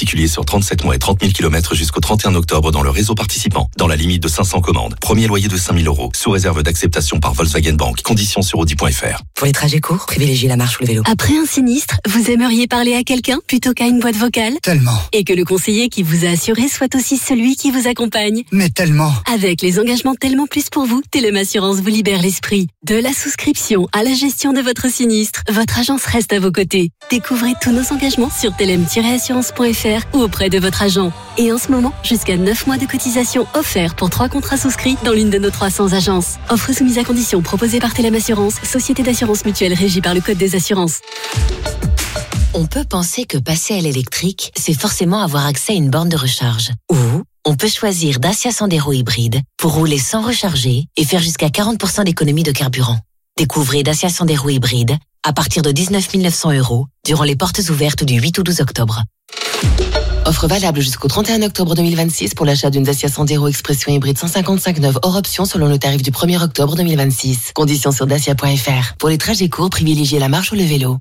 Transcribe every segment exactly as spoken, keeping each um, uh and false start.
particulier sur trente-sept mois et trente mille kilomètres jusqu'au trente et un octobre dans le réseau participant, dans la limite de cinq cents commandes. Premier loyer de cinq mille euros, sous réserve d'acceptation par Volkswagen Bank. Conditions sur audi point f r. Pour les trajets courts, privilégiez la marche ou le vélo. Après un sinistre, vous aimeriez parler à quelqu'un plutôt qu'à une boîte vocale ? Tellement. Et que le conseiller qui vous a assuré soit aussi celui qui vous accompagne ? Mais tellement. Avec les engagements Tellement Plus pour vous, Telem Assurance vous libère l'esprit. De la souscription à la gestion de votre sinistre, votre agence reste à vos côtés. Découvrez tous nos engagements sur telem tiret assurance point f r ou auprès de votre agent. Et en ce moment, jusqu'à neuf mois de cotisation offerts pour trois contrats souscrits dans l'une de nos trois cents agences. Offre soumise à conditions proposée par Telem Assurance, société d'assurance mutuelle régie par le Code des assurances. On peut penser que passer à l'électrique, c'est forcément avoir accès à une borne de recharge. Ou on peut choisir Dacia Sandero hybride pour rouler sans recharger et faire jusqu'à quarante pour cent d'économie de carburant. Découvrez Dacia Sandero hybride à partir de dix-neuf mille neuf cents euros durant les portes ouvertes du huit au douze octobre. Offre valable jusqu'au trente et un octobre deux mille vingt-six pour l'achat d'une Dacia Sandero Expression hybride cent cinquante-cinq neuve hors option selon le tarif du premier octobre deux mille vingt-six. Conditions sur dacia point f r. Pour les trajets courts, privilégiez la marche ou le vélo.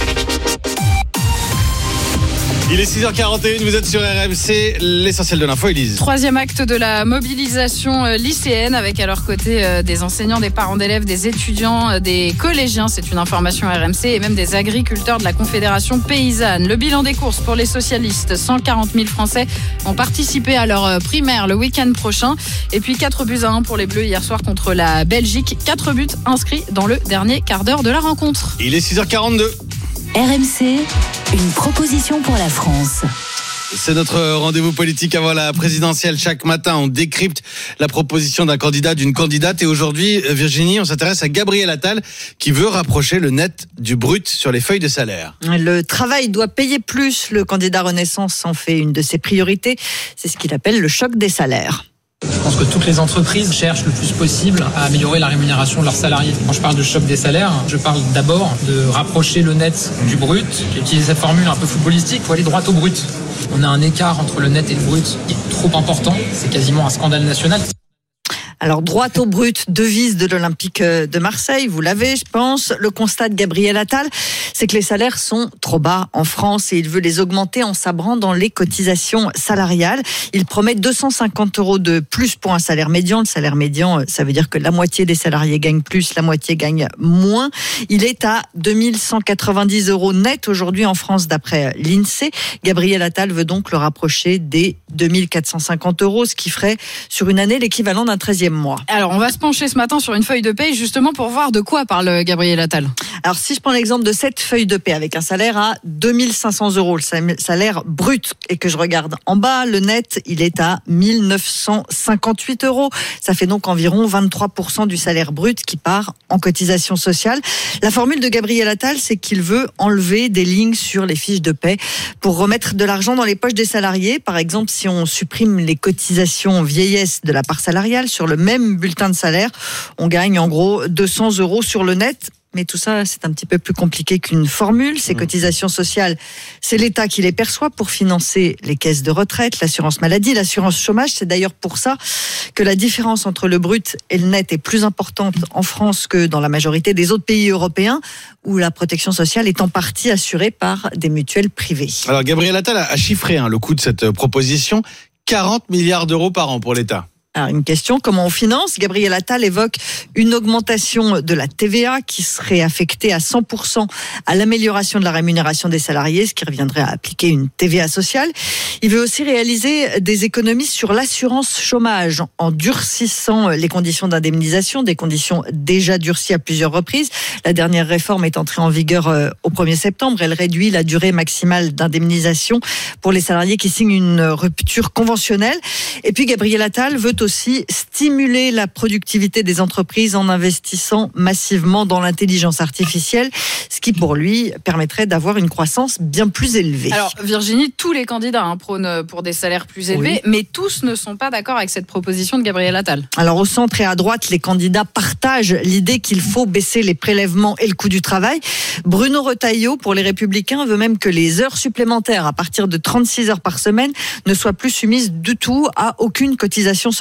Il est six heures quarante et une, vous êtes sur R M C, l'essentiel de l'info, Élise. Troisième acte de la mobilisation lycéenne avec à leur côté des enseignants, des parents d'élèves, des étudiants, des collégiens, c'est une information R M C, et même des agriculteurs de la Confédération paysanne. Le bilan des courses pour les socialistes, cent quarante mille Français ont participé à leur primaire le week-end prochain. Et puis quatre buts à un pour les Bleus hier soir contre la Belgique. quatre buts inscrits dans le dernier quart d'heure de la rencontre. Il est six heures quarante-deux. R M C, une proposition pour la France. C'est notre rendez-vous politique avant la présidentielle. Chaque matin, on décrypte la proposition d'un candidat, d'une candidate. Et aujourd'hui, Virginie, on s'intéresse à Gabriel Attal qui veut rapprocher le net du brut sur les feuilles de salaire. Le travail doit payer plus. Le candidat Renaissance en fait une de ses priorités. C'est ce qu'il appelle le choc des salaires. Je pense que toutes les entreprises cherchent le plus possible à améliorer la rémunération de leurs salariés. Quand je parle de choc des salaires, je parle d'abord de rapprocher le net du brut. J'ai utilisé cette formule un peu footballistique, il faut aller droit au brut. On a un écart entre le net et le brut qui est trop important, c'est quasiment un scandale national. Alors, droit au brut, devise de l'Olympique de Marseille, vous l'avez, je pense. Le constat de Gabriel Attal, c'est que les salaires sont trop bas en France et il veut les augmenter en sabrant dans les cotisations salariales. Il promet deux cent cinquante euros de plus pour un salaire médian. Le salaire médian, ça veut dire que la moitié des salariés gagnent plus, la moitié gagne moins. Il est à deux mille cent quatre-vingt-dix euros net aujourd'hui en France d'après l'INSEE. Gabriel Attal veut donc le rapprocher des deux mille quatre cent cinquante euros, ce qui ferait sur une année l'équivalent d'un treizième mois. Alors, on va se pencher ce matin sur une feuille de paye justement pour voir de quoi parle Gabriel Attal. Alors, si je prends l'exemple de cette feuille de paie avec un salaire à deux mille cinq cents euros, le salaire brut, et que je regarde en bas, le net, il est à mille neuf cent cinquante-huit euros. Ça fait donc environ vingt-trois pour cent du salaire brut qui part en cotisation sociale. La formule de Gabriel Attal, c'est qu'il veut enlever des lignes sur les fiches de paie pour remettre de l'argent dans les poches des salariés. Par exemple, si on supprime les cotisations vieillesse de la part salariale sur le même bulletin de salaire, on gagne en gros deux cents euros sur le net. Mais tout ça, c'est un petit peu plus compliqué qu'une formule. Ces cotisations sociales, c'est l'État qui les perçoit pour financer les caisses de retraite, l'assurance maladie, l'assurance chômage. C'est d'ailleurs pour ça que la différence entre le brut et le net est plus importante en France que dans la majorité des autres pays européens, où la protection sociale est en partie assurée par des mutuelles privées. Alors, Gabriel Attal a chiffré hein, le coût de cette proposition, quarante milliards d'euros par an pour l'État. Alors, une question, comment on finance ? Gabriel Attal évoque une augmentation de la T V A qui serait affectée à cent pour cent à l'amélioration de la rémunération des salariés, ce qui reviendrait à appliquer une T V A sociale. Il veut aussi réaliser des économies sur l'assurance chômage en durcissant les conditions d'indemnisation, des conditions déjà durcies à plusieurs reprises. La dernière réforme est entrée en vigueur au premier septembre. Elle réduit la durée maximale d'indemnisation pour les salariés qui signent une rupture conventionnelle. Et puis Gabriel Attal veut aussi stimuler la productivité des entreprises en investissant massivement dans l'intelligence artificielle, ce qui pour lui permettrait d'avoir une croissance bien plus élevée. Alors Virginie, tous les candidats hein, prônent pour des salaires plus élevés, oui. mais tous ne sont pas d'accord avec cette proposition de Gabriel Attal. Alors au centre et à droite, les candidats partagent l'idée qu'il faut baisser les prélèvements et le coût du travail. Bruno Retailleau, pour les Républicains, veut même que les heures supplémentaires à partir de trente-six heures par semaine ne soient plus soumises du tout à aucune cotisation sociale.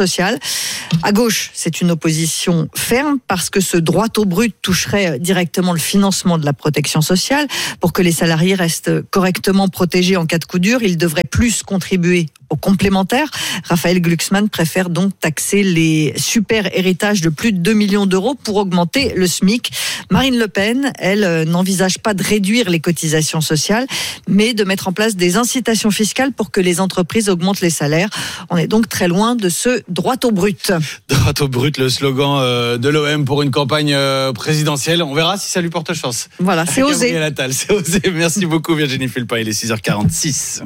sociale. À gauche, c'est une opposition ferme parce que ce droit au brut toucherait directement le financement de la protection sociale. Pour que les salariés restent correctement protégés en cas de coup dur, ils devraient plus contribuer aux complémentaires. Raphaël Glucksmann préfère donc taxer les super héritages de plus de deux millions d'euros pour augmenter le SMIC. Marine Le Pen, elle, n'envisage pas de réduire les cotisations sociales, mais de mettre en place des incitations fiscales pour que les entreprises augmentent les salaires. On est donc très loin de ce droit au brut. Droit au brut, le slogan de l'O M pour une campagne présidentielle. On verra si ça lui porte chance. Voilà, c'est osé. Gabriel Attal, c'est osé. Merci beaucoup Virginie Fulpin, il est six heures quarante-six.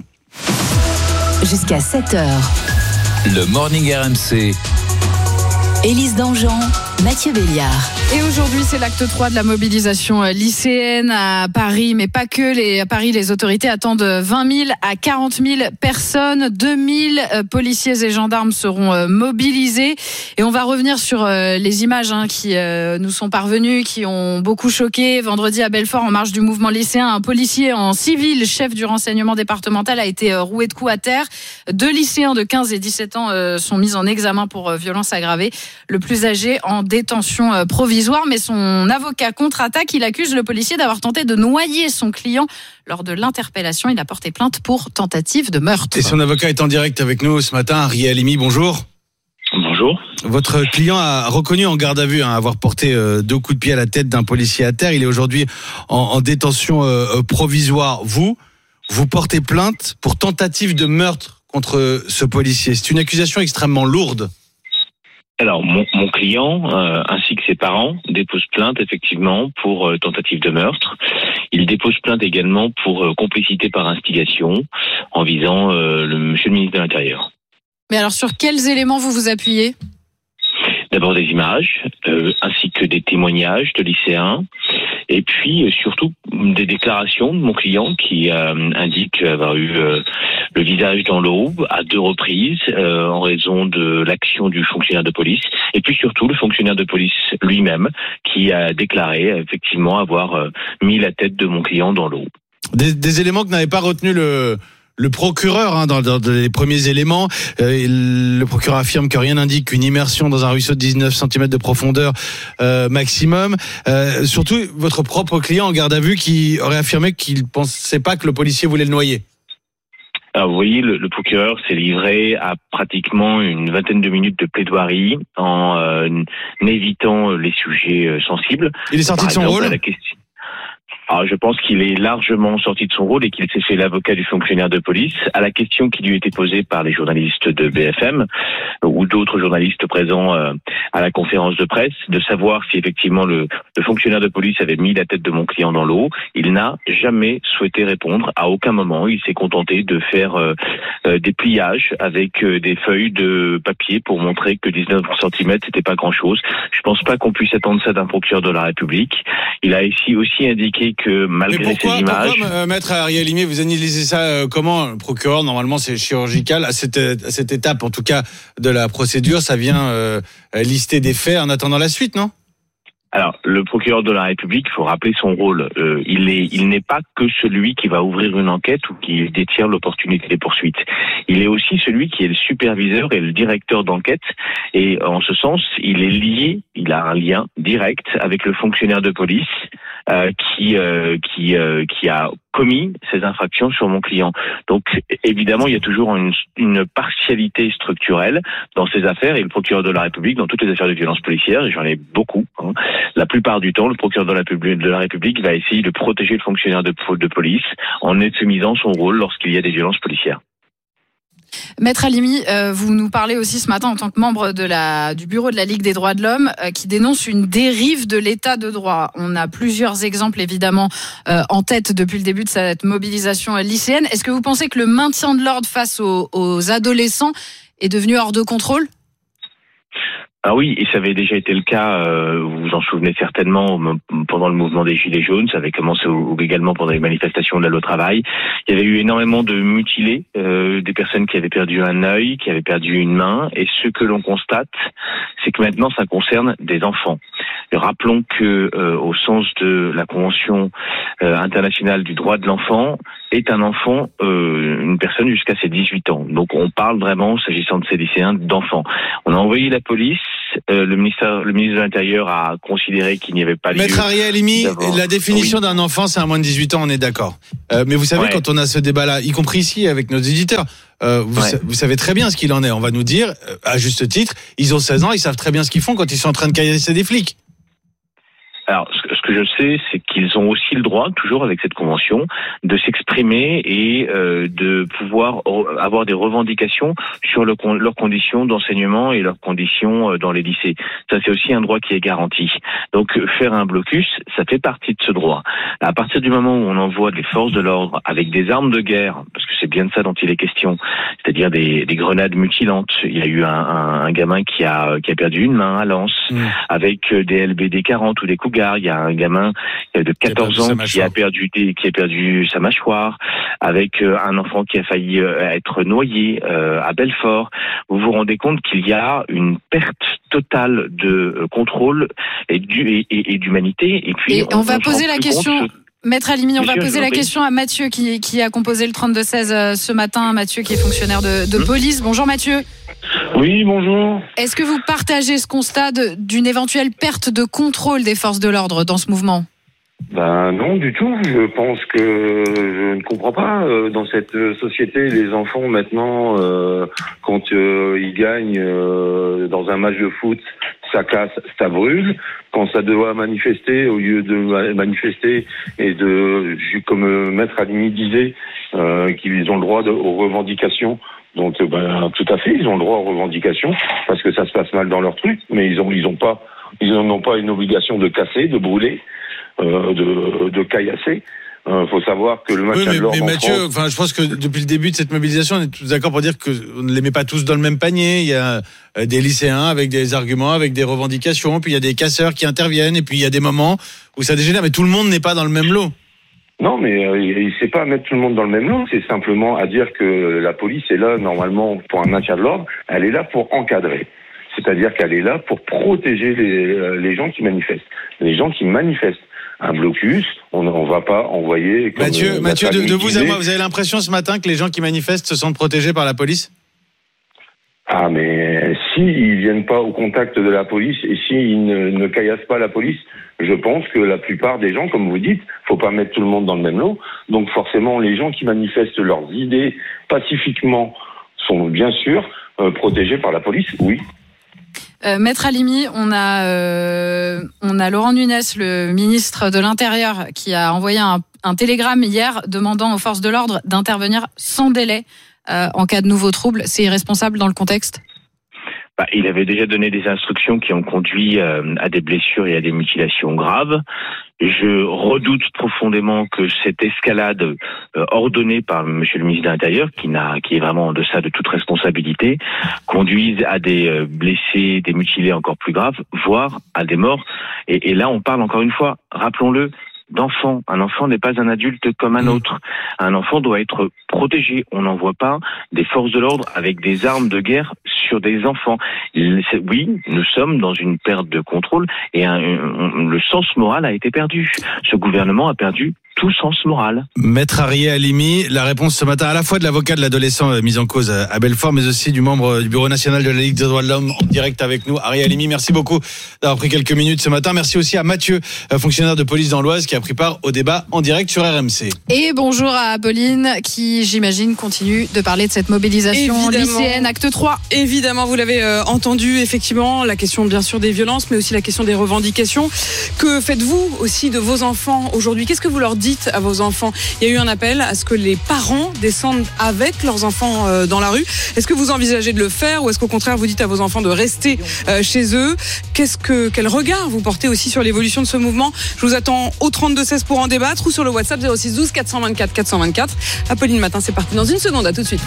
Jusqu'à sept heures. Le Morning R M C. Élise Dangean, Mathieu Béliard. Et aujourd'hui, c'est l'acte trois de la mobilisation lycéenne à Paris, mais pas que. Les, à Paris, les autorités attendent vingt mille à quarante mille personnes. deux mille policiers et gendarmes seront mobilisés. Et on va revenir sur les images hein, qui nous sont parvenues, qui ont beaucoup choqué. Vendredi à Belfort, en marge du mouvement lycéen, un policier en civil, chef du renseignement départemental, a été roué de coups à terre. Deux lycéens de quinze et dix-sept ans sont mis en examen pour violence aggravée. Le plus âgé en détention provisoire, mais son avocat contre-attaque. Il accuse le policier d'avoir tenté de noyer son client lors de l'interpellation. Il a porté plainte pour tentative de meurtre. Et son avocat est en direct avec nous ce matin. Ariel Halimi, bonjour. Bonjour. Votre client a reconnu en garde à vue hein, avoir porté euh, deux coups de pied à la tête d'un policier à terre. Il est aujourd'hui en, en détention euh, provisoire. Vous, vous portez plainte pour tentative de meurtre contre ce policier. C'est une accusation extrêmement lourde. Alors, mon, mon client, euh, ainsi que ses parents, déposent plainte effectivement pour euh, tentative de meurtre. Il dépose plainte également pour euh, complicité par instigation en visant euh, le monsieur le ministre de l'Intérieur. Mais alors, sur quels éléments vous vous appuyez ? D'abord des images, euh, ainsi que des témoignages de lycéens, et puis euh, surtout des déclarations de mon client qui euh, indique avoir eu euh, le visage dans l'eau à deux reprises euh, en raison de l'action du fonctionnaire de police, et puis surtout le fonctionnaire de police lui-même qui a déclaré effectivement avoir euh, mis la tête de mon client dans l'eau. Des, des éléments que n'avait pas retenu le... Le procureur, hein, dans, dans les premiers éléments, euh, le procureur affirme que rien n'indique qu'une immersion dans un ruisseau de dix-neuf centimètres de profondeur euh, maximum. Euh, surtout, votre propre client en garde à vue qui aurait affirmé qu'il ne pensait pas que le policier voulait le noyer. Alors vous voyez, le, le procureur s'est livré à pratiquement une vingtaine de minutes de plaidoirie en euh, évitant les sujets euh, sensibles. Il est sorti Par de son exemple, rôle à la question... Alors, je pense qu'il est largement sorti de son rôle et qu'il s'est fait l'avocat du fonctionnaire de police. À la question qui lui était posée par les journalistes de B F M ou d'autres journalistes présents à la conférence de presse, de savoir si effectivement le, le fonctionnaire de police avait mis la tête de mon client dans l'eau, il n'a jamais souhaité répondre. À aucun moment, il s'est contenté de faire euh, des pliages avec euh, des feuilles de papier pour montrer que dix-neuf centimètres, c'était pas grand-chose. Je pense pas qu'on puisse attendre ça d'un procureur de la République. Il a ici aussi indiqué que malgré Mais pourquoi, ces images... pourquoi, euh, maître Ariel Halimi, vous analysez ça euh, comment ? Le procureur, normalement, c'est chirurgical. À cette, à cette étape, en tout cas, de la procédure, ça vient euh, lister des faits en attendant la suite, non ? Alors, le procureur de la République, il faut rappeler son rôle. Euh, il est, il n'est pas que celui qui va ouvrir une enquête ou qui détient l'opportunité des poursuites. Il est aussi celui qui est le superviseur et le directeur d'enquête. Et en ce sens, il est lié, il a un lien direct avec le fonctionnaire de police euh, qui, euh, qui, euh, qui a commis ces infractions sur mon client. Donc, évidemment, il y a toujours une, une partialité structurelle dans ces affaires, et le procureur de la République, dans toutes les affaires de violence policière, et j'en ai beaucoup, hein, la plupart du temps, le procureur de la, de la République va essayer de protéger le fonctionnaire de, de police en euphémisant son rôle lorsqu'il y a des violences policières. Maître Halimi, euh, vous nous parlez aussi ce matin en tant que membre de la, du bureau de la Ligue des droits de l'homme euh, qui dénonce une dérive de l'état de droit. On a plusieurs exemples évidemment euh, en tête depuis le début de cette mobilisation lycéenne. Est-ce que vous pensez que le maintien de l'ordre face aux, aux adolescents est devenu hors de contrôle ? Ah oui, et ça avait déjà été le cas, euh, vous vous en souvenez certainement, pendant le mouvement des Gilets jaunes, ça avait commencé également pendant les manifestations de la loi travail. Il y avait eu énormément de mutilés, euh, des personnes qui avaient perdu un œil, qui avaient perdu une main, et ce que l'on constate, c'est que maintenant ça concerne des enfants. Rappelons que, euh, au sens de la Convention euh, internationale du droit de l'enfant, est un enfant euh, une personne jusqu'à ses dix-huit ans. Donc on parle vraiment, s'agissant de ces lycéens, d'enfants. On a envoyé la police, euh, le ministère, le ministre de l'Intérieur a considéré qu'il n'y avait pas lieu. Maître Arié Halimi, la définition oui. d'un enfant, c'est un moins de dix-huit ans, on est d'accord. Euh, mais vous savez, ouais. quand on a ce débat-là, y compris ici avec nos éditeurs, euh, vous, ouais. sa- vous savez très bien ce qu'il en est. On va nous dire, euh, à juste titre, ils ont seize ans, ils savent très bien ce qu'ils font quand ils sont en train de caillasser des flics. Alors, ce que je sais, c'est qu'ils ont aussi le droit, toujours avec cette convention, de s'exprimer et euh, de pouvoir avoir des revendications sur le, leurs conditions d'enseignement et leurs conditions dans les lycées. Ça, c'est aussi un droit qui est garanti. Donc, faire un blocus, ça fait partie de ce droit. À partir du moment où on envoie des forces de l'ordre avec des armes de guerre, parce que c'est bien de ça dont il est question, c'est-à-dire des, des grenades mutilantes. Il y a eu un, un, un gamin qui a, qui a perdu une main à Lens, mmh. avec des L B D quarante ou des Cougars. Il y a un gamin de quatorze ans qui a perdu des, qui a perdu sa mâchoire, avec un enfant qui a failli être noyé euh, à Belfort. Vous vous rendez compte qu'il y a une perte totale de contrôle et, du, et, et, et d'humanité. Et puis et on, on va poser la question. Compte... Maître Halimi, on Monsieur, va poser la question à Mathieu qui, qui a composé le trente-deux seize ce matin. Mathieu qui est fonctionnaire de, de police. Bonjour Mathieu. Oui, bonjour. Est-ce que vous partagez ce constat de, d'une éventuelle perte de contrôle des forces de l'ordre dans ce mouvement ? Ben non, du tout. Je pense que je ne comprends pas. Dans cette société, les enfants maintenant, euh, quand euh, ils gagnent euh, dans un match de foot, ça casse, ça brûle. Quand ça doit manifester, au lieu de manifester et de, comme Maître Halimi disait, euh, qu'ils ont le droit de, aux revendications. Donc, ben, tout à fait, ils ont le droit aux revendications parce que ça se passe mal dans leur truc, mais ils ont, ils ont pas, ils n'ont pas une obligation de casser, de brûler, euh, de, de caillasser. Il euh, faut savoir que le maintien oui, mais, de l'ordre mais Mathieu, en France... enfin, je pense que depuis le début de cette mobilisation, on est tous d'accord pour dire qu'on ne les met pas tous dans le même panier. Il y a des lycéens avec des arguments, avec des revendications, puis il y a des casseurs qui interviennent, et puis il y a des moments où ça dégénère, mais tout le monde n'est pas dans le même lot. Non, mais euh, il ne sait pas mettre tout le monde dans le même lot, c'est simplement à dire que la police est là, normalement, pour un maintien de l'ordre, elle est là pour encadrer. C'est-à-dire qu'elle est là pour protéger les, les gens qui manifestent. Les gens qui manifestent. Un blocus, on ne va pas envoyer... Comme Mathieu, euh, Mathieu de, de vous disait, à moi, vous avez l'impression ce matin que les gens qui manifestent se sentent protégés par la police ? Ah, mais s'ils ne viennent pas au contact de la police et s'ils ne, ne caillassent pas la police, je pense que la plupart des gens, comme vous dites, faut pas mettre tout le monde dans le même lot. Donc forcément, les gens qui manifestent leurs idées pacifiquement sont bien sûr euh, protégés par la police, oui. Euh, Maître Halimi, on a, euh, on a Laurent Nunez, le ministre de l'Intérieur, qui a envoyé un, un télégramme hier demandant aux forces de l'ordre d'intervenir sans délai euh, en cas de nouveaux troubles. C'est irresponsable dans le contexte ? Bah, il avait déjà donné des instructions qui ont conduit euh, à des blessures et à des mutilations graves. Je redoute profondément que cette escalade euh, ordonnée par Monsieur le ministre de l'Intérieur, qui n'a, qui est vraiment en deçà de toute responsabilité, conduise à des euh, blessés, des mutilés encore plus graves, voire à des morts. Et, et là, on parle encore une fois, rappelons-le, d'enfant. Un enfant n'est pas un adulte comme un autre. Un enfant doit être protégé. On n'envoie pas des forces de l'ordre avec des armes de guerre sur des enfants. Oui, nous sommes dans une perte de contrôle et un, un, le sens moral a été perdu. Ce gouvernement a perdu tout sens moral. Maître Arié Halimi, la réponse ce matin à la fois de l'avocat de l'adolescent mis en cause à Belfort, mais aussi du membre du Bureau national de la Ligue des droits de l'homme en direct avec nous. Arié Halimi, merci beaucoup d'avoir pris quelques minutes ce matin. Merci aussi à Mathieu, fonctionnaire de police dans l'Oise, qui a pris part au débat en direct sur R M C. Et bonjour à Apolline, qui j'imagine continue de parler de cette mobilisation Évidemment. lycéenne, acte trois. Évidemment, vous l'avez euh, entendu, effectivement, la question bien sûr des violences, mais aussi la question des revendications. Que faites-vous aussi de vos enfants aujourd'hui ? Qu'est-ce que vous leur dites à vos enfants ? Il y a eu un appel à ce que les parents descendent avec leurs enfants euh, dans la rue. Est-ce que vous envisagez de le faire ou est-ce qu'au contraire vous dites à vos enfants de rester euh, chez eux ? Qu'est-ce que, quel regard vous portez aussi sur l'évolution de ce mouvement ? Je vous attends au trente-deux seize pour en débattre ou sur le WhatsApp zéro six douze quatre cent vingt-quatre quatre cent vingt-quatre. Apolline Matin, c'est parti dans une seconde, à tout de suite.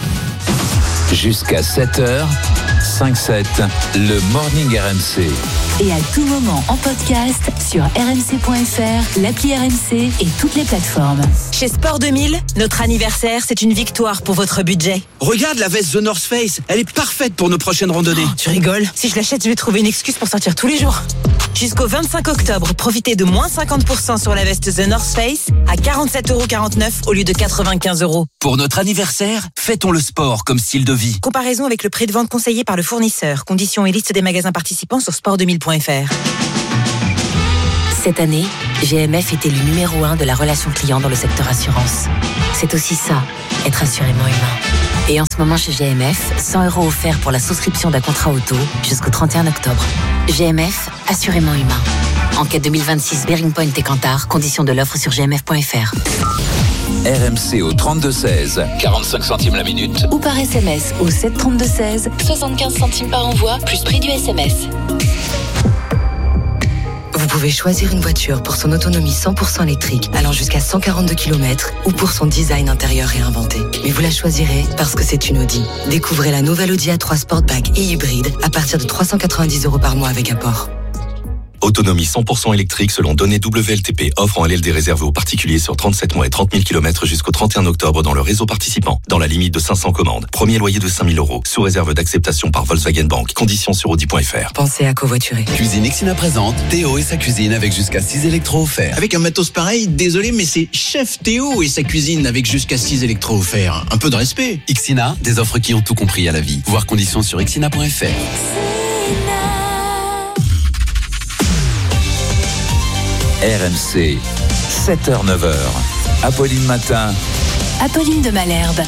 Jusqu'à sept heures, cinq sept, le Morning R M C. Et à tout moment en podcast sur r m c point f r, l'appli R M C et toutes les plateformes. Chez Sport deux mille, notre anniversaire, c'est une victoire pour votre budget. Regarde la veste The North Face, elle est parfaite pour nos prochaines randonnées. Oh, tu rigoles ? Si je l'achète, je vais trouver une excuse pour sortir tous les jours. Jusqu'au vingt-cinq octobre, profitez de moins cinquante pour cent sur la veste The North Face à quarante-sept euros quarante-neuf au lieu de quatre-vingt-quinze euros. Pour notre anniversaire, fêtons le sport comme style de vie. Comparaison avec le prix de vente conseillé par le fournisseur. Conditions et liste des magasins participants sur sport deux mille point f r. Cette année, G M F est élu numéro un de la relation client dans le secteur assurance. C'est aussi ça, être assurément humain. Et en ce moment chez G M F, cent euros offerts pour la souscription d'un contrat auto jusqu'au trente et un octobre. G M F, assurément humain. Enquête deux mille vingt-six, Bearing Point et Kantar, conditions de l'offre sur g m f point f r. R M C au trente-deux seize, quarante-cinq centimes la minute. Ou par S M S au sept trente-deux seize, soixante-quinze centimes par envoi, plus prix du S M S. Vous pouvez choisir une voiture pour son autonomie cent pour cent électrique allant jusqu'à cent quarante-deux kilomètres ou pour son design intérieur réinventé. Mais vous la choisirez parce que c'est une Audi. Découvrez la nouvelle Audi A trois Sportback et hybride à partir de trois cent quatre-vingt-dix euros par mois avec apport. Autonomie cent pour cent électrique selon données W L T P. Offre en L L D réservée aux particuliers sur trente-sept mois et trente mille kilomètres jusqu'au trente et un octobre dans le réseau participant. Dans la limite de cinq cents commandes. Premier loyer de cinq mille euros. Sous réserve d'acceptation par Volkswagen Bank. Conditions sur audi point f r. Pensez à covoiturer. Cuisine Ixina présente Théo et sa cuisine avec jusqu'à six électros offerts. Avec un matos pareil, désolé, mais c'est Chef Théo et sa cuisine avec jusqu'à six électros offerts. Un peu de respect. Ixina, des offres qui ont tout compris à la vie. Voir conditions sur ixina point f r. R M C, sept heures neuf heures. Apolline Matin. Apolline de Malherbe.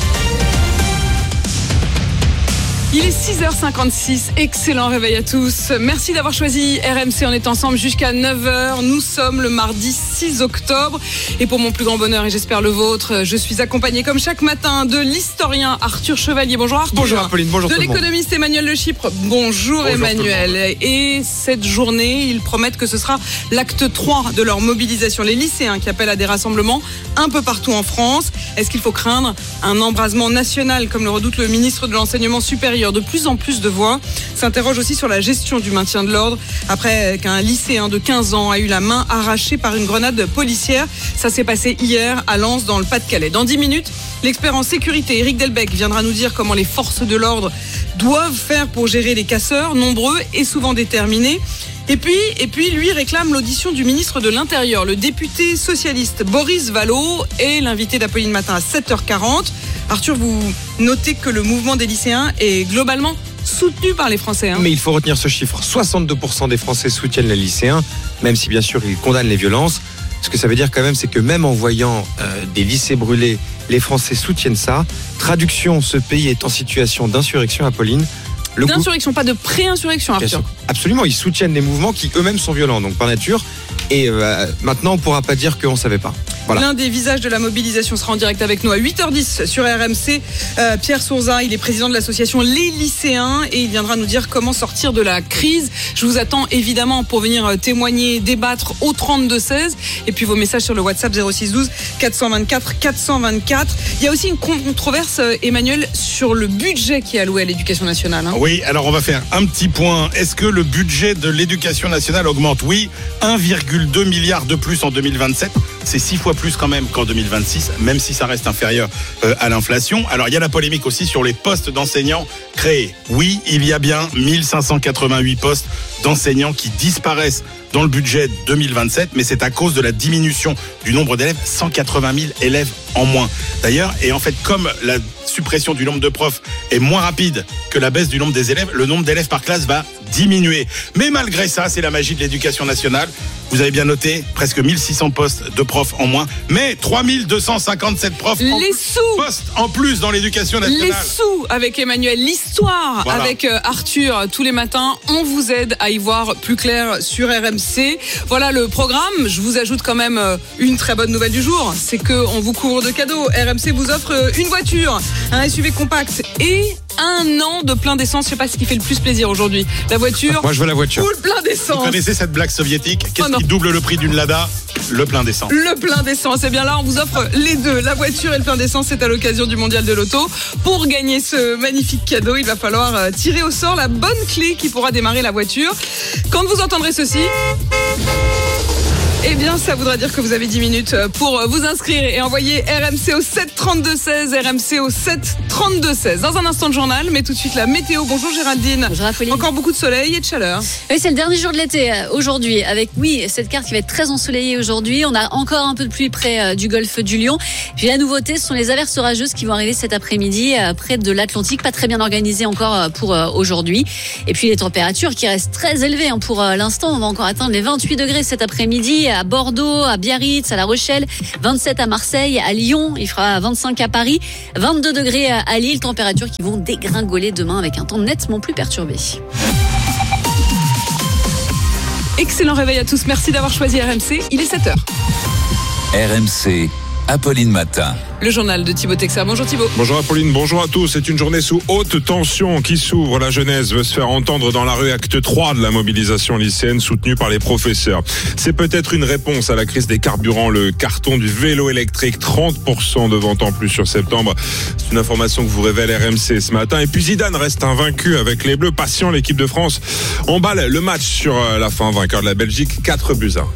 Il est six heures cinquante-six, excellent réveil à tous. Merci d'avoir choisi R M C, on est ensemble jusqu'à neuf heures. Nous sommes le mardi six octobre. Et pour mon plus grand bonheur, et j'espère le vôtre, je suis accompagnée comme chaque matin de l'historien Arthur Chevalier. Bonjour Arthur. Bonjour Apolline, bonjour De tout le monde. l'économiste Emmanuel Le Chypre. Bonjour, bonjour Emmanuel. Et cette journée, ils promettent que ce sera l'acte trois de leur mobilisation. Les lycéens qui appellent à des rassemblements un peu partout en France. Est-ce qu'il faut craindre un embrasement national, comme le redoute le ministre de l'Enseignement supérieur? De plus en plus de voix s'interrogent aussi sur la gestion du maintien de l'ordre après qu'un lycéen de quinze ans a eu la main arrachée par une grenade policière. Ça s'est passé hier à Lens dans le Pas-de-Calais. Dans dix minutes, l'expert en sécurité Éric Delbecq viendra nous dire comment les forces de l'ordre doivent faire pour gérer les casseurs, nombreux et souvent déterminés. Et puis, et puis, lui réclame l'audition du ministre de l'Intérieur. Le député socialiste Boris Vallaud est l'invité d'Apolline Matin à sept heures quarante. Arthur, vous notez que le mouvement des lycéens est globalement soutenu par les Français. Hein. Mais il faut retenir ce chiffre. soixante-deux pour cent des Français soutiennent les lycéens, même si bien sûr ils condamnent les violences. Ce que ça veut dire quand même, c'est que même en voyant euh, des lycées brûlés, les Français soutiennent ça. Traduction, ce pays est en situation d'insurrection, Apolline. Le D'insurrection, coup... pas de pré-insurrection, Arthur. Absolument, ils soutiennent des mouvements qui eux-mêmes sont violents, donc par nature. Et euh, maintenant, on ne pourra pas dire qu'on ne savait pas. Voilà. L'un des visages de la mobilisation sera en direct avec nous à huit heures dix sur R M C. Euh, Pierre Sourzat, il est président de l'association Les Lycéens et il viendra nous dire comment sortir de la crise. Je vous attends évidemment pour venir témoigner, débattre au trente-deux seize. Et puis vos messages sur le WhatsApp zéro six douze quatre cent vingt-quatre quatre cent vingt-quatre. Il y a aussi une controverse, Emmanuel, sur le budget qui est alloué à l'éducation nationale. Hein. Oui, alors on va faire un petit point. Est-ce que le budget de l'éducation nationale augmente? Oui, un virgule deux milliard de plus en deux mille vingt-sept. C'est six fois plus quand même qu'en deux mille vingt-six, même si ça reste inférieur euh, à l'inflation. Alors il y a la polémique aussi sur les postes d'enseignants créés. Oui, il y a bien mille cinq cent quatre-vingt-huit postes d'enseignants qui disparaissent dans le budget deux mille vingt-sept, mais c'est à cause de la diminution du nombre d'élèves, cent quatre-vingt mille élèves en moins. D'ailleurs, et en fait, comme la suppression du nombre de profs est moins rapide que la baisse du nombre des élèves, le nombre d'élèves par classe va diminuer. Mais malgré ça, c'est la magie de l'éducation nationale. Vous avez bien noté, presque mille six cents postes de profs en moins, mais trois mille deux cent cinquante-sept profs en les plus, sous postes en plus dans l'éducation nationale. Les sous avec Emmanuel, l'histoire voilà. avec Arthur tous les matins. On vous aide à y voir plus clair sur R M C. Voilà le programme. Je vous ajoute quand même une très bonne nouvelle du jour, c'est qu'on vous couvre de cadeaux. R M C vous offre une voiture, un S U V compact et un an de plein d'essence. Je sais pas ce qui fait le plus plaisir aujourd'hui. La voiture. Moi je veux la voiture. Ou le plein d'essence. Vous connaissez cette blague soviétique? Qu'est-ce oh qui double le prix d'une Lada? Le plein d'essence. Le plein d'essence. Et bien là, on vous offre les deux. La voiture et le plein d'essence, c'est à l'occasion du Mondial de l'Auto. Pour gagner ce magnifique cadeau, il va falloir tirer au sort la bonne clé qui pourra démarrer la voiture. Quand vous entendrez ceci... Eh bien, ça voudra dire que vous avez dix minutes pour vous inscrire et envoyer R M C au sept trente-deux seize, R M C au sept trente-deux seize. Dans un instant de journal, mais tout de suite la météo. Bonjour Géraldine. Bonjour Apolline. Encore beaucoup de soleil et de chaleur. Oui, c'est le dernier jour de l'été aujourd'hui, avec oui cette carte qui va être très ensoleillée aujourd'hui. On a encore un peu de pluie près du golfe du Lion. Puis la nouveauté, ce sont les averses orageuses qui vont arriver cet après-midi près de l'Atlantique, pas très bien organisées encore pour aujourd'hui. Et puis les températures qui restent très élevées pour l'instant. On va encore atteindre les vingt-huit degrés cet après-midi à Bordeaux, à Biarritz, à La Rochelle, vingt-sept à Marseille, à Lyon, il fera vingt-cinq à Paris, vingt-deux degrés à Lille, températures qui vont dégringoler demain avec un temps nettement plus perturbé. Excellent réveil à tous, merci d'avoir choisi R M C, il est sept heures. R M C, Apolline Matin. Le journal de Thibaut Texer. Bonjour Thibaut. Bonjour Apolline, bonjour à tous. C'est une journée sous haute tension qui s'ouvre. La jeunesse veut se faire entendre dans la rue, acte trois de la mobilisation lycéenne soutenue par les professeurs. C'est peut-être une réponse à la crise des carburants, le carton du vélo électrique, trente pour cent de ventes en plus sur septembre. C'est une information que vous révèle R M C ce matin. Et puis Zidane reste invaincu avec les Bleus. Patient, l'équipe de France emballe le match sur la fin, vainqueur de la Belgique, quatre buts à un.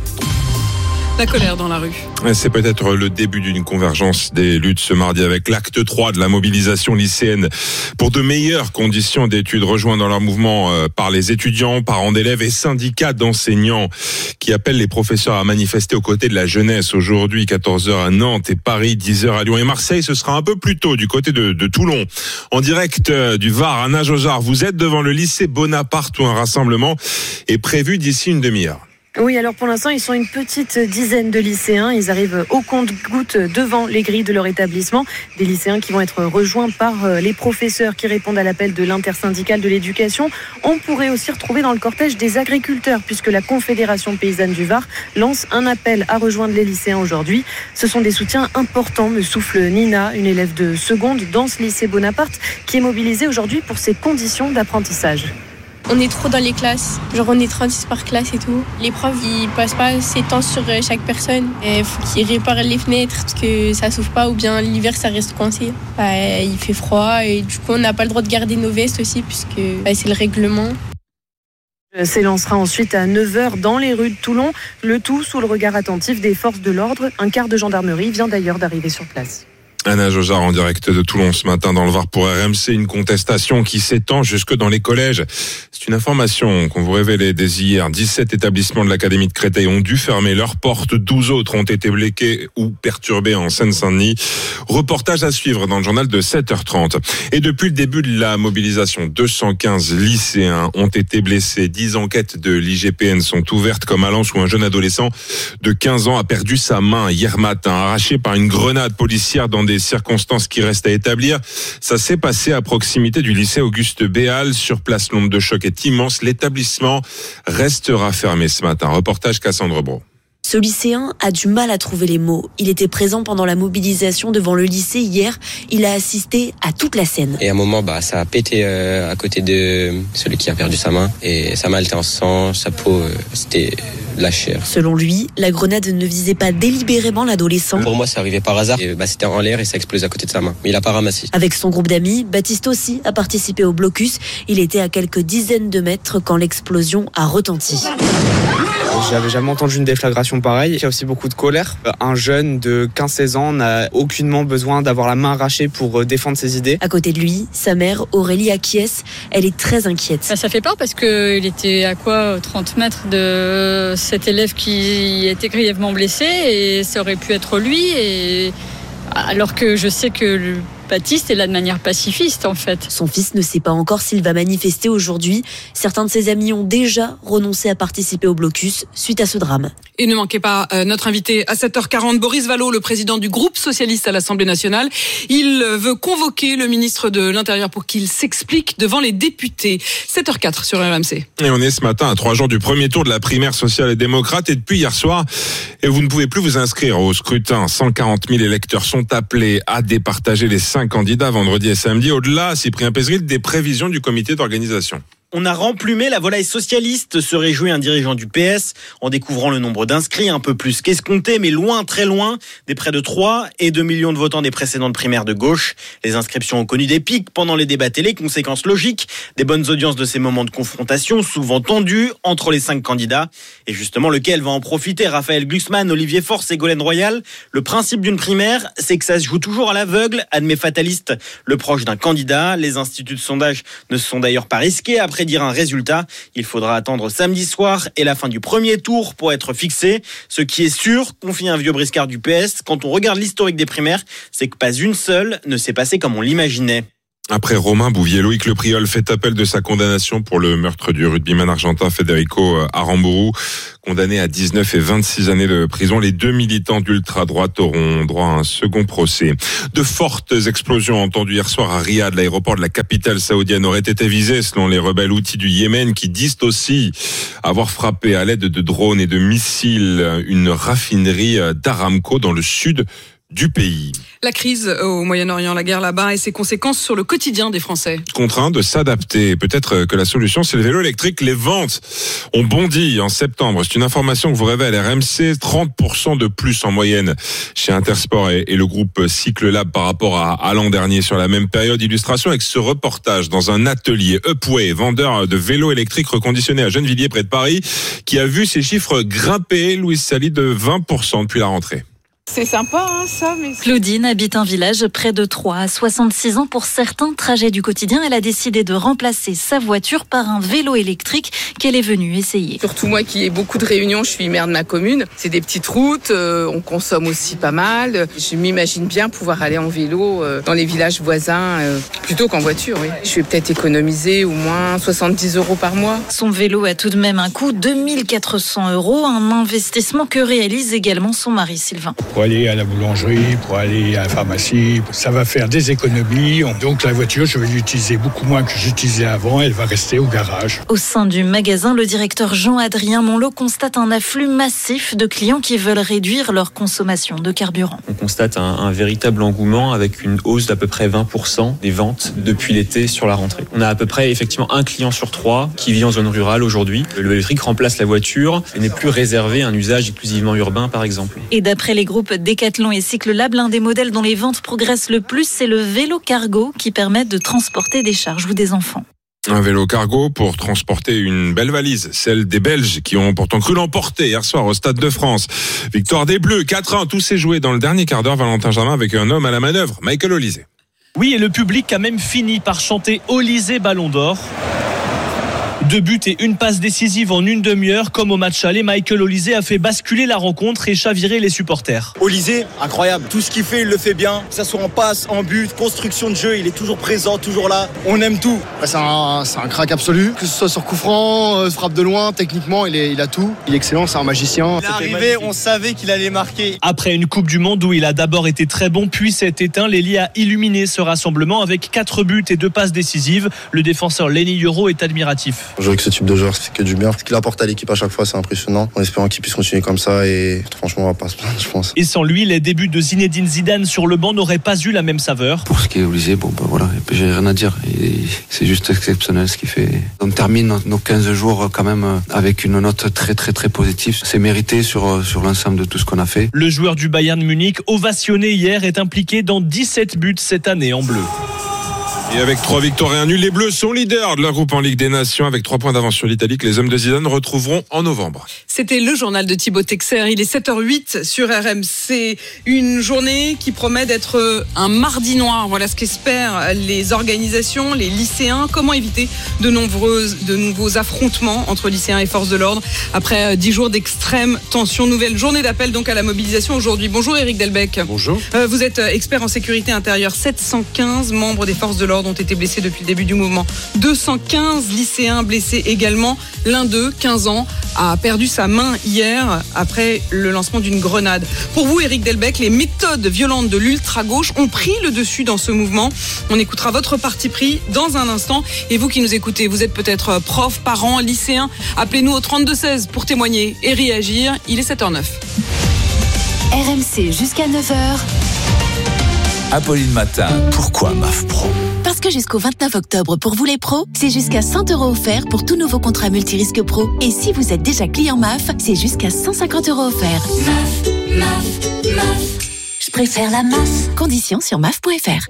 La colère dans la rue. C'est peut-être le début d'une convergence des luttes ce mardi avec l'acte trois de la mobilisation lycéenne pour de meilleures conditions d'études, rejoints dans leur mouvement par les étudiants, parents d'élèves et syndicats d'enseignants qui appellent les professeurs à manifester aux côtés de la jeunesse. Aujourd'hui, quatorze heures à Nantes et Paris, dix heures à Lyon et Marseille. Ce sera un peu plus tôt du côté de, de Toulon. En direct du Var à Nage-aux-Arts, vous êtes devant le lycée Bonaparte où un rassemblement est prévu d'ici une demi-heure. Oui, alors pour l'instant, ils sont une petite dizaine de lycéens. Ils arrivent au compte-gouttes devant les grilles de leur établissement. Des lycéens qui vont être rejoints par les professeurs qui répondent à l'appel de l'intersyndicale de l'éducation. On pourrait aussi retrouver dans le cortège des agriculteurs, puisque la Confédération paysanne du Var lance un appel à rejoindre les lycéens aujourd'hui. Ce sont des soutiens importants, me souffle Nina, une élève de seconde dans ce lycée Bonaparte, qui est mobilisée aujourd'hui pour ses conditions d'apprentissage. On est trop dans les classes, genre on est trente-six par classe et tout. Les profs, ils passent pas assez de temps sur chaque personne. Il faut qu'ils réparent les fenêtres parce que ça s'ouvre pas ou bien l'hiver ça reste coincé. Bah, il fait froid et du coup on n'a pas le droit de garder nos vestes aussi puisque bah, c'est le règlement. S'élancera ensuite à neuf heures dans les rues de Toulon, le tout sous le regard attentif des forces de l'ordre. Un quart de gendarmerie vient d'ailleurs d'arriver sur place. Anna Josard en direct de Toulon ce matin dans le Var pour R M C, une contestation qui s'étend jusque dans les collèges. C'est une information qu'on vous révélait dès hier. dix-sept établissements de l'Académie de Créteil ont dû fermer leurs portes. douze autres ont été bloqués ou perturbés en Seine-Saint-Denis. Reportage à suivre dans le journal de sept heures trente. Et depuis le début de la mobilisation, deux cent quinze lycéens ont été blessés. dix enquêtes de l'I G P N sont ouvertes, comme à Lens où un jeune adolescent de quinze ans a perdu sa main hier matin, arraché par une grenade policière dans des circonstances qui restent à établir. Ça s'est passé à proximité du lycée Auguste Béal. Sur place, l'onde de choc est immense. L'établissement restera fermé ce matin. Reportage Cassandre Bro. Ce lycéen a du mal à trouver les mots. Il était présent pendant la mobilisation devant le lycée hier. Il a assisté à toute la scène. Et à un moment, bah, ça a pété euh, à côté de celui qui a perdu sa main. Et sa main était en sang, sa peau, euh, c'était la chair. Selon lui, la grenade ne visait pas délibérément l'adolescent. Pour moi, c'est arrivé par hasard. Et, bah, c'était en l'air et ça a explosé à côté de sa main. Mais il a pas ramassé. Avec son groupe d'amis, Baptiste aussi a participé au blocus. Il était à quelques dizaines de mètres quand l'explosion a retenti. J'avais jamais entendu une déflagration pareille. Il y a aussi beaucoup de colère. Un jeune de quinze seize ans n'a aucunement besoin d'avoir la main arrachée pour défendre ses idées. À côté de lui, sa mère, Aurélie, acquiesce. Elle est très inquiète. Bah, ça fait peur parce qu'il était à quoi trente mètres de cet élève qui était grièvement blessé et ça aurait pu être lui. Et... alors que je sais que le Baptiste est là de manière pacifiste en fait. Son fils ne sait pas encore s'il va manifester aujourd'hui. Certains de ses amis ont déjà renoncé à participer au blocus suite à ce drame. Et ne manquez pas euh, notre invité à sept heures quarante, Boris Vallaud, le président du groupe socialiste à l'Assemblée nationale. Il veut convoquer le ministre de l'Intérieur pour qu'il s'explique devant les députés. sept heures quatre sur R M C. Et on est ce matin à trois jours du premier tour de la primaire sociale et démocrate. Et depuis hier soir, et vous ne pouvez plus vous inscrire au scrutin. cent quarante mille électeurs sont appelés à départager les cinq candidats vendredi et samedi. Au-delà, Cyprien Pézeril, des prévisions du comité d'organisation. On a remplumé la volaille socialiste, se réjouit un dirigeant du P S en découvrant le nombre d'inscrits, un peu plus qu'escompté, mais loin, très loin, des près de trois et deux millions de votants des précédentes primaires de gauche. Les inscriptions ont connu des pics pendant les débats télé, conséquence logique des bonnes audiences de ces moments de confrontation, souvent tendus entre les cinq candidats. Et justement, lequel va en profiter? Raphaël Glucksmann, Olivier Faure, Ségolène Royal. Le principe d'une primaire, c'est que ça se joue toujours à l'aveugle, admet fataliste le proche d'un candidat. Les instituts de sondage ne se sont d'ailleurs pas risqués après dire un résultat. Il faudra attendre samedi soir et la fin du premier tour pour être fixé. Ce qui est sûr, confie un vieux briscard du P S, quand on regarde l'historique des primaires, c'est que pas une seule ne s'est passée comme on l'imaginait. Après Romain Bouvier, Loïc Le Priol fait appel de sa condamnation pour le meurtre du rugbyman argentin Federico Aramburu, condamné à dix-neuf et vingt-six années de prison. Les deux militants d'ultra-droite auront droit à un second procès. De fortes explosions entendues hier soir à Riyad, l'aéroport de la capitale saoudienne aurait été visé selon les rebelles houthis du Yémen, qui disent aussi avoir frappé à l'aide de drones et de missiles une raffinerie d'Aramco dans le sud du pays. La crise au Moyen-Orient, la guerre là-bas et ses conséquences sur le quotidien des Français. Contraints de s'adapter. Peut-être que la solution, c'est le vélo électrique. Les ventes ont bondi en septembre. C'est une information que vous révèle R M C. trente pour cent de plus en moyenne chez Intersport et, et le groupe Cycle Lab par rapport à, à l'an dernier sur la même période. Illustration avec ce reportage dans un atelier Upway, vendeur de vélos électriques reconditionnés à Gennevilliers près de Paris, qui a vu ses chiffres grimper, Louise Sally, de vingt pour cent depuis la rentrée. C'est sympa, hein, ça. Mais Claudine habite un village près de Troyes. À soixante-six ans, pour certains trajets du quotidien, elle a décidé de remplacer sa voiture par un vélo électrique qu'elle est venue essayer. Surtout moi qui ai beaucoup de réunions, je suis maire de ma commune. C'est des petites routes, euh, on consomme aussi pas mal. Je m'imagine bien pouvoir aller en vélo euh, dans les villages voisins euh, plutôt qu'en voiture. Oui. Je vais peut-être économiser au moins soixante-dix euros par mois. Son vélo a tout de même un coût de deux mille quatre cents euros, un investissement que réalise également son mari Sylvain. Pour aller à la boulangerie, pour aller à la pharmacie, ça va faire des économies. Donc la voiture, je vais l'utiliser beaucoup moins que j'utilisais avant. Elle va rester au garage. Au sein du magasin, le directeur Jean-Adrien Monlot constate un afflux massif de clients qui veulent réduire leur consommation de carburant. On constate un, un véritable engouement avec une hausse d'à peu près vingt pour cent des ventes depuis l'été sur la rentrée. On a à peu près effectivement un client sur trois qui vit en zone rurale aujourd'hui. Le vélo électrique remplace la voiture et n'est plus réservé à un usage exclusivement urbain par exemple. Et d'après les groupes Decathlon et Cycle Lab, l'un des modèles dont les ventes progressent le plus, c'est le vélo cargo qui permet de transporter des charges ou des enfants. Un vélo cargo pour transporter une belle valise, celle des Belges qui ont pourtant cru l'emporter hier soir au Stade de France. Victoire des Bleus, quatre un, tout s'est joué dans le dernier quart d'heure. Valentin Germain avec un homme à la manœuvre, Michael Olysée. Oui, et le public a même fini par chanter Olysée Ballon d'Or. Deux buts et une passe décisive en une demi-heure. Comme au match aller, Michael Olysée a fait basculer la rencontre et chavirer les supporters. Olysée, incroyable. Tout ce qu'il fait, il le fait bien. Que ça soit en passe, en but, construction de jeu, il est toujours présent, toujours là. On aime tout. C'est un, c'est un crack absolu. Que ce soit sur coup franc, euh, frappe de loin, techniquement, il, est, il a tout. Il est excellent, c'est un magicien. Il est arrivé, on savait qu'il allait marquer. Après une Coupe du Monde où il a d'abord été très bon, puis s'est éteint, Lely a illuminé ce rassemblement avec quatre buts et deux passes décisives. Le défenseur Lenny Yoro est admiratif. Jouer avec ce type de joueur, c'est que du bien. Ce qu'il apporte à l'équipe à chaque fois, c'est impressionnant. En espérant qu'il puisse continuer comme ça et franchement, on va pas se plaindre, je pense. Et sans lui, les débuts de Zinedine Zidane sur le banc n'auraient pas eu la même saveur. Pour ce qui est Olysée, bon ben voilà, j'ai rien à dire. Et c'est juste exceptionnel ce qu'il fait. On termine nos quinze jours quand même avec une note très très très positive. C'est mérité sur, sur l'ensemble de tout ce qu'on a fait. Le joueur du Bayern Munich, ovationné hier, est impliqué dans dix-sept buts cette année en bleu. Et avec trois victoires et un nul, les Bleus sont leaders de leur groupe en Ligue des Nations avec trois points d'avance sur l'Italie que les hommes de Zidane retrouveront en novembre. C'était le journal de Thibaut Texer. Il est sept heures huit sur R M C. Une journée qui promet d'être un mardi noir. Voilà ce qu'espèrent les organisations, les lycéens. Comment éviter de nombreuses, de nouveaux affrontements entre lycéens et forces de l'ordre après dix jours d'extrême tension. Nouvelle journée d'appel donc à la mobilisation aujourd'hui. Bonjour Éric Delbecq. Bonjour. Euh, vous êtes expert en sécurité intérieure. sept cent quinze membres des forces de l'ordre ont été blessés depuis le début du mouvement. deux cent quinze lycéens blessés également. L'un d'eux, quinze ans, a perdu sa main hier après le lancement d'une grenade. Pour vous, Éric Delbecq, les méthodes violentes de l'ultra-gauche ont pris le dessus dans ce mouvement. On écoutera votre parti pris dans un instant. Et vous qui nous écoutez, vous êtes peut-être prof, parent, lycéen. Appelez-nous au trente-deux seize pour témoigner et réagir. Il est sept heures neuf. R M C jusqu'à neuf heures. Apolline Matin. Pourquoi M A F Pro ? Parce que jusqu'au vingt-neuf octobre, pour vous les pros, c'est jusqu'à cent euros offerts pour tout nouveau contrat multirisque pro. Et si vous êtes déjà client M A F, c'est jusqu'à cent cinquante euros offerts. M A F, M A F, M A F. Je préfère la M A F. Conditions sur M A F point F R.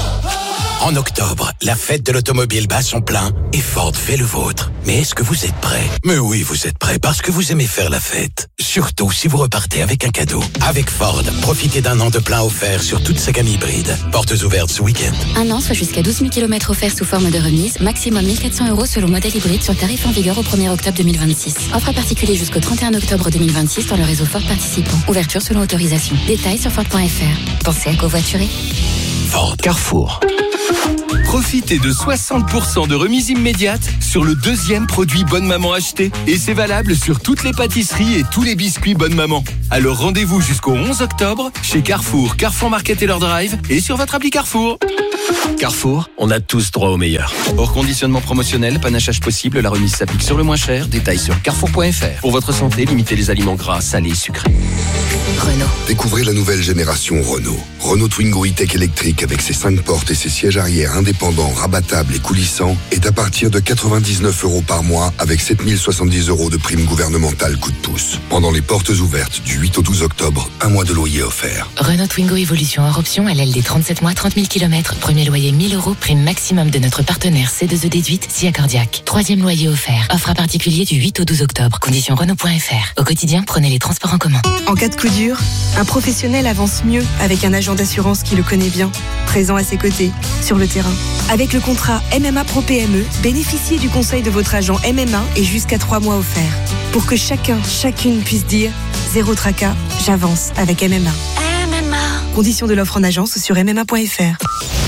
En octobre, la fête de l'automobile bat son plein et Ford fait le vôtre. Mais est-ce que vous êtes prêts ? Mais oui, vous êtes prêts parce que vous aimez faire la fête. Surtout si vous repartez avec un cadeau. Avec Ford, profitez d'un an de plein offert sur toute sa gamme hybride. Portes ouvertes ce week-end. Un an, soit jusqu'à douze mille kilomètres offerts sous forme de remise. Maximum mille quatre cents euros selon modèle hybride sur tarif en vigueur au premier octobre deux mille vingt-six. Offre à particulier jusqu'au trente et un octobre deux mille vingt-six dans le réseau Ford participant. Ouverture selon autorisation. Détails sur Ford point F R. Pensez à covoiturer. Ford. Carrefour. Profitez de soixante pour cent de remise immédiate sur le deuxième produit Bonne Maman acheté. Et c'est valable sur toutes les pâtisseries et tous les biscuits Bonne Maman. Alors rendez-vous jusqu'au onze octobre chez Carrefour, Carrefour Market et leur Drive et sur votre appli Carrefour. Carrefour, on a tous droit au meilleur. Hors conditionnement promotionnel, panachage possible, la remise s'applique sur le moins cher. Détails sur carrefour point F R. Pour votre santé, limitez les aliments gras, salés et sucrés. Renault. Découvrez la nouvelle génération Renault. Renault Twingo E-Tech électrique avec ses cinq portes et ses sièges arrière indépendants, rabattables et coulissants est à partir de quatre-vingt-dix-neuf euros par mois avec sept mille soixante-dix euros de prime gouvernementale coup de pouce. Pendant les portes ouvertes du huit au douze octobre, un mois de loyer offert. Renault Twingo Evolution hors option, L L D trente-sept mois, trente mille kilomètres. Premier loyer mille euros, prime maximum de notre partenaire C deux E déduite, S I A Cardiaque. Troisième loyer offert. Offre à particulier du huit au douze octobre. Conditions Renault point F R. Au quotidien, prenez les transports en commun. En cas de coup dur, un professionnel avance mieux avec un agent d'assurance qui le connaît bien, présent à ses côtés, sur le terrain. Avec le contrat M M A Pro P M E, bénéficiez du conseil de votre agent M M A et jusqu'à trois mois offerts. Pour que chacun, chacune puisse dire « Zéro tracas, j'avance avec M M A ». M M A. Conditions de l'offre en agence sur M M A point F R.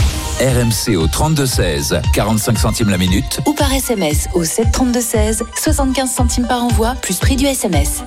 R M C au trente-deux seize, quarante-cinq centimes la minute. Ou par S M S au sept trente-deux seize, soixante-quinze centimes par envoi, plus prix du S M S.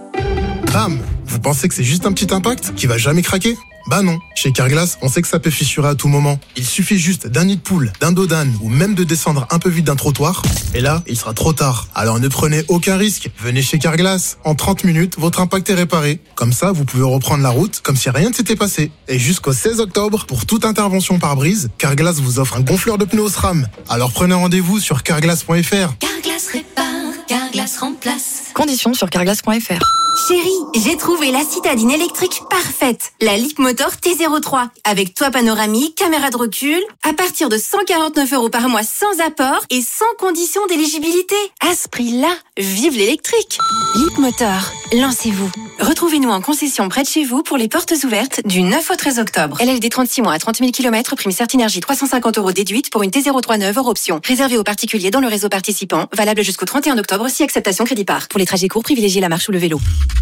Bam! Vous pensez que c'est juste un petit impact qui va jamais craquer? Bah non. Chez Carglass, on sait que ça peut fissurer à tout moment. Il suffit juste d'un nid de poule, d'un dos d'âne ou même de descendre un peu vite d'un trottoir. Et là, il sera trop tard. Alors ne prenez aucun risque. Venez chez Carglass. En trente minutes, votre impact est réparé. Comme ça, vous pouvez reprendre la route comme si rien ne s'était passé. Et jusqu'au seize octobre, pour toute intervention par brise, Carglass vous offre un gonfleur de pneus au SRAM. Alors prenez rendez-vous sur carglass point F R. Carglass répare, Carglass remplace. Conditions sur carglass point F R. Chérie, j'ai trouvé la citadine électrique parfaite. La Leapmotor T zéro trois. Avec toit panoramique, caméra de recul. À partir de cent quarante-neuf euros par mois sans apport et sans condition d'éligibilité. À ce prix-là, vive l'électrique. Leapmotor, lancez-vous. Retrouvez-nous en concession près de chez vous pour les portes ouvertes du neuf au treize octobre. L L D trente-six mois à trente mille kilomètres, prime Certinergie trois cent cinquante euros déduite pour une T zéro trois neuve hors option. Réservé aux particuliers dans le réseau participant. Valable jusqu'au trente et un octobre si acceptation crédit par. Pour les trajets courts, privilégiez la marche ou le vélo.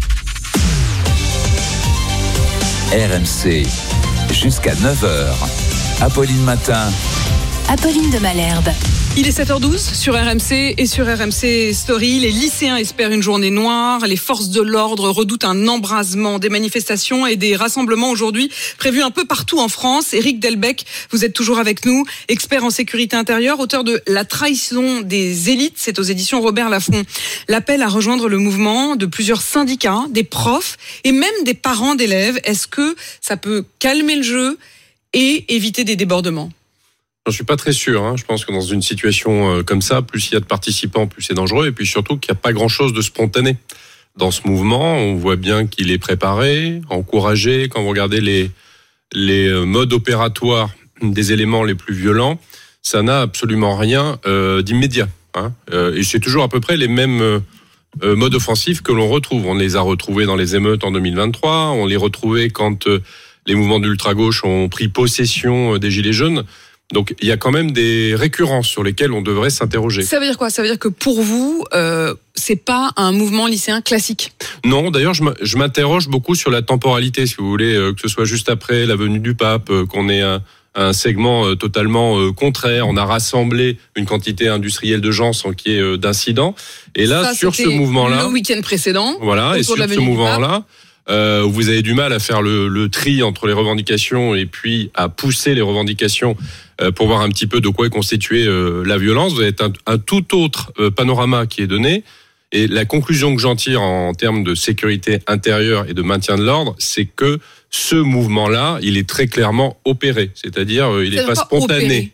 R M C, jusqu'à neuf heures. Apolline Matin. Apolline de Malherbe. Il est sept heures douze sur R M C et sur R M C Story. Les lycéens espèrent une journée noire. Les forces de l'ordre redoutent un embrasement. Des manifestations et des rassemblements aujourd'hui prévus un peu partout en France. Éric Delbecq, vous êtes toujours avec nous, expert en sécurité intérieure, auteur de La trahison des élites. C'est aux éditions Robert Laffont. L'appel à rejoindre le mouvement de plusieurs syndicats, des profs et même des parents d'élèves. Est-ce que ça peut calmer le jeu et éviter des débordements ? Je suis pas très sûr. Hein. Je pense que dans une situation euh, comme ça, plus il y a de participants, plus c'est dangereux. Et puis surtout qu'il n'y a pas grand-chose de spontané dans ce mouvement. On voit bien qu'il est préparé, encouragé. Quand vous regardez les les modes opératoires des éléments les plus violents, ça n'a absolument rien euh, d'immédiat. Hein. Euh, et c'est toujours à peu près les mêmes euh, modes offensifs que l'on retrouve. On les a retrouvés dans les émeutes en deux mille vingt-trois. On les retrouvait quand euh, les mouvements d'ultra-gauche ont pris possession euh, des Gilets jaunes. Donc, il y a quand même des récurrences sur lesquelles on devrait s'interroger. Ça veut dire quoi ? Ça veut dire que pour vous, euh, c'est pas un mouvement lycéen classique ? Non, d'ailleurs, je m'interroge beaucoup sur la temporalité, si vous voulez, euh, que ce soit juste après la venue du pape, euh, qu'on ait un, un segment euh, totalement euh, contraire. On a rassemblé une quantité industrielle de gens sans qu'il y ait euh, d'incidents. Et là, Ça, sur ce mouvement-là... le week-end précédent. Voilà, et sur ce mouvement-là... Euh, vous avez du mal à faire le, le tri entre les revendications et puis à pousser les revendications euh, pour voir un petit peu de quoi est constituée euh, la violence. Vous avez un, un tout autre euh, panorama qui est donné. Et la conclusion que j'en tire en termes de sécurité intérieure et de maintien de l'ordre, c'est que ce mouvement-là, il est très clairement opéré. C'est-à-dire, euh, il n'est pas, pas spontané. Opéré.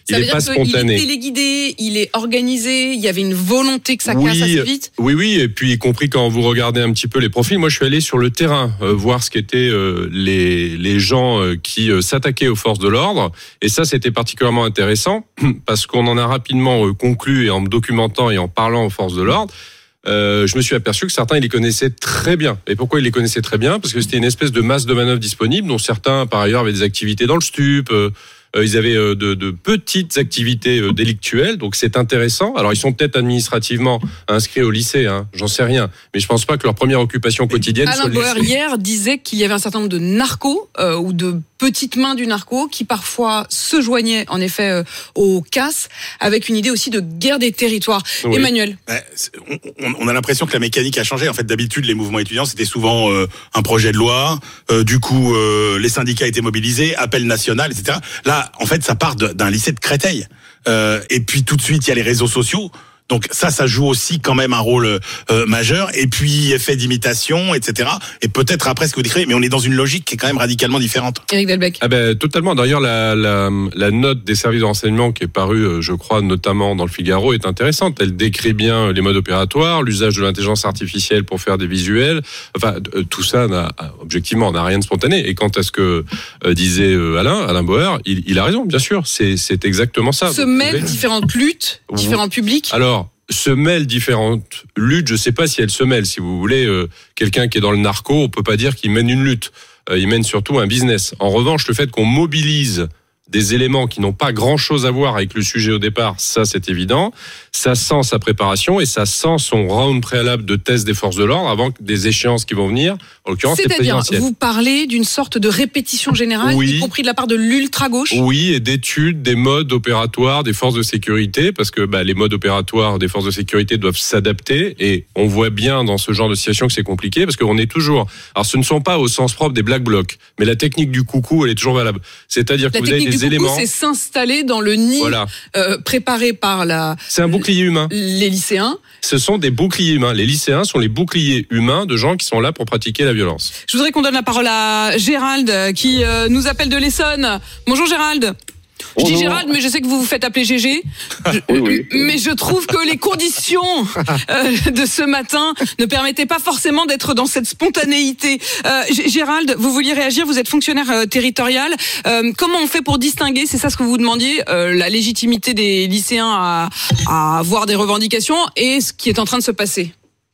Ça il veut est pas dire qu'il spontané. est téléguidé, il est organisé, il y avait une volonté que ça casse oui, assez vite. Oui, oui, et puis y compris quand vous regardez un petit peu les profils. Moi, je suis allé sur le terrain euh, voir ce qu'étaient euh, les les gens euh, qui euh, s'attaquaient aux forces de l'ordre, et ça, c'était particulièrement intéressant parce qu'on en a rapidement euh, conclu, et en me documentant et en parlant aux forces de l'ordre. Euh, je me suis aperçu que certains, ils les connaissaient très bien. Et pourquoi ils les connaissaient très bien ? Parce que c'était une espèce de masse de manœuvres disponible, dont certains, par ailleurs, avaient des activités dans le stup, euh, euh, ils avaient euh, de, de petites activités euh, délictuelles, donc c'est intéressant. Alors, ils sont peut-être administrativement inscrits au lycée, hein, j'en sais rien, mais je pense pas que leur première occupation quotidienne Alain soit le Bauer, lycée. hier, disait qu'il y avait un certain nombre de narcos euh, ou de petites mains du narco qui parfois se joignaient en effet euh, aux casses avec une idée aussi de guerre des territoires. Oui. Emmanuel. Bah, on, on a l'impression que la mécanique a changé. En fait, d'habitude, les mouvements étudiants, c'était souvent euh, un projet de loi. Euh, du coup, euh, les syndicats étaient mobilisés, appel national, et cetera. Là, en fait, ça part de, d'un lycée de Créteil. Euh, et puis, tout de suite, il y a les réseaux sociaux. Donc ça, ça joue aussi quand même un rôle euh, majeur. Et puis effet d'imitation, et cetera. Et peut-être après ce que vous décrivez, mais on est dans une logique qui est quand même radicalement différente. Éric Delbecq. Ah ben totalement. D'ailleurs, la, la, la note des services de renseignement qui est parue, je crois, notamment dans le Figaro, est intéressante. Elle décrit bien les modes opératoires, l'usage de l'intelligence artificielle pour faire des visuels. Enfin, tout ça, n'a, objectivement, n'a rien de spontané. Et quant à ce que euh, disait Alain, Alain Bauer, il, il a raison, bien sûr. C'est, c'est exactement ça. Se mêlent différentes luttes, différents publics. Alors, se mêlent différentes luttes. Je ne sais pas si elles se mêlent. Si vous voulez, euh, quelqu'un qui est dans le narco, on peut pas dire qu'il mène une lutte. Euh, il mène surtout un business. En revanche, le fait qu'on mobilise des éléments qui n'ont pas grand-chose à voir avec le sujet au départ, ça c'est évident. Ça sent sa préparation et ça sent son round préalable de test des forces de l'ordre avant des échéances qui vont venir. En l'occurrence, les présidentielles. C'est-à-dire, vous parlez d'une sorte de répétition générale, oui. y compris de la part de l'ultra-gauche ? Oui, et d'études des modes opératoires des forces de sécurité, parce que bah, les modes opératoires des forces de sécurité doivent s'adapter, et on voit bien dans ce genre de situation que c'est compliqué, parce qu'on est toujours... Alors, ce ne sont pas au sens propre des black blocs, mais la technique du coucou, elle est toujours valable. C'est-à-dire que la vous avez des du éléments... La technique du coucou, c'est s'installer dans le nid voilà. euh, préparé par la... C'est un bouclier humain. Les lycéens. Ce sont des boucliers humains. Les lycéens sont les boucliers humains de gens qui sont là pour pratiquer la violence. Je voudrais qu'on donne la parole à Gérald qui euh, nous appelle de l'Essonne. Bonjour Gérald. Je dis Gérald, mais je sais que vous vous faites appeler G G. Je, oui, oui. Mais je trouve que les conditions euh, de ce matin ne permettaient pas forcément d'être dans cette spontanéité. Euh, Gérald, vous vouliez réagir, vous êtes fonctionnaire euh, territorial. Euh, comment on fait pour distinguer, c'est ça ce que vous demandiez, euh, la légitimité des lycéens à, à avoir des revendications et ce qui est en train de se passer ?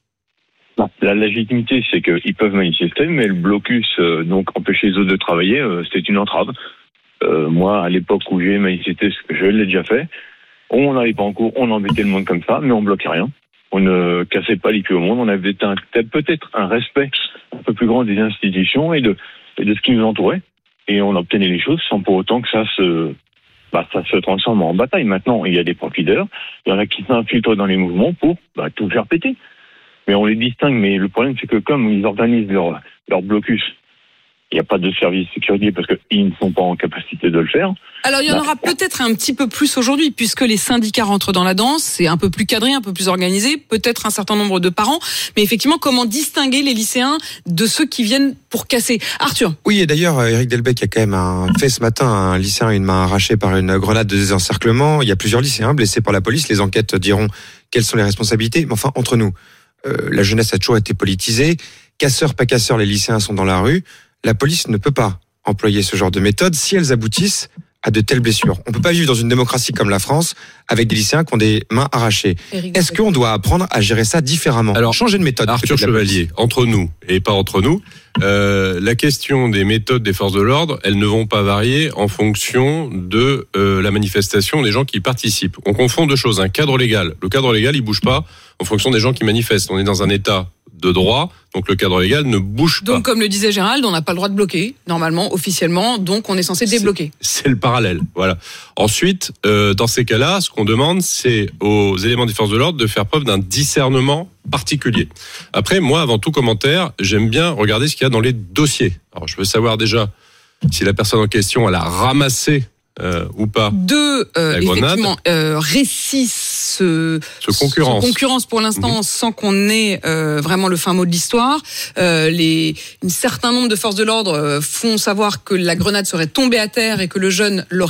La légitimité, c'est qu'ils peuvent manifester, mais le blocus, euh, donc empêcher les autres de travailler, euh, c'est une entrave. Euh, moi, à l'époque où j'ai manifesté, je l'ai déjà fait, on n'allait pas en cours, on embêtait le monde comme ça, mais on bloquait rien. On ne cassait pas les pieds au monde, on avait un, peut-être un respect un peu plus grand des institutions et de, et de ce qui nous entourait. Et on obtenait les choses sans pour autant que ça se, bah, ça se transforme en bataille. Maintenant, il y a des profs leaders, il y en a qui s'infiltrent dans les mouvements pour bah, tout faire péter. Mais on les distingue, mais le problème c'est que comme ils organisent leur, leur blocus, il n'y a pas de service sécurité parce qu'ils ne sont pas en capacité de le faire. Alors il y en aura peut-être un petit peu plus aujourd'hui puisque les syndicats rentrent dans la danse, c'est un peu plus cadré, un peu plus organisé, peut-être un certain nombre de parents, mais effectivement comment distinguer les lycéens de ceux qui viennent pour casser. Arthur. Oui, et d'ailleurs Éric Delbecq a quand même un fait ce matin, un lycéen a une main arrachée par une grenade de désencerclement, il y a plusieurs lycéens blessés par la police, les enquêtes diront quelles sont les responsabilités, mais enfin entre nous, euh, la jeunesse a toujours été politisée, casseurs, pas casseurs, les lycéens sont dans la rue. La police ne peut pas employer ce genre de méthode si elles aboutissent à de telles blessures. On ne peut pas vivre dans une démocratie comme la France avec des lycéens qui ont des mains arrachées. Est-ce qu'on doit apprendre à gérer ça différemment ? Alors, changer de méthode. Arthur Chevalier, entre nous et pas entre nous, euh, la question des méthodes des forces de l'ordre, elles ne vont pas varier en fonction de euh, la manifestation des gens qui y participent. On confond deux choses. Un cadre légal. Le cadre légal, il bouge pas en fonction des gens qui manifestent. On est dans un état de droit, donc le cadre légal ne bouge pas. Donc comme le disait Gérald, on n'a pas le droit de bloquer, normalement, officiellement, donc on est censé débloquer. C'est, c'est le parallèle, voilà. Ensuite, euh, dans ces cas-là, ce qu'on demande, c'est aux éléments des forces de l'ordre de faire preuve d'un discernement particulier. Après, moi, avant tout commentaire, j'aime bien regarder ce qu'il y a dans les dossiers. Alors, je veux savoir déjà si la personne en question, elle a ramassé Euh, ou pas. Deux, euh, effectivement, euh, récits se, se concurrence. se concurrence pour l'instant, mmh. sans qu'on ait euh, vraiment le fin mot de l'histoire. Euh, les, un certain nombre de forces de l'ordre euh, font savoir que la grenade serait tombée à terre et que le jeune l'aurait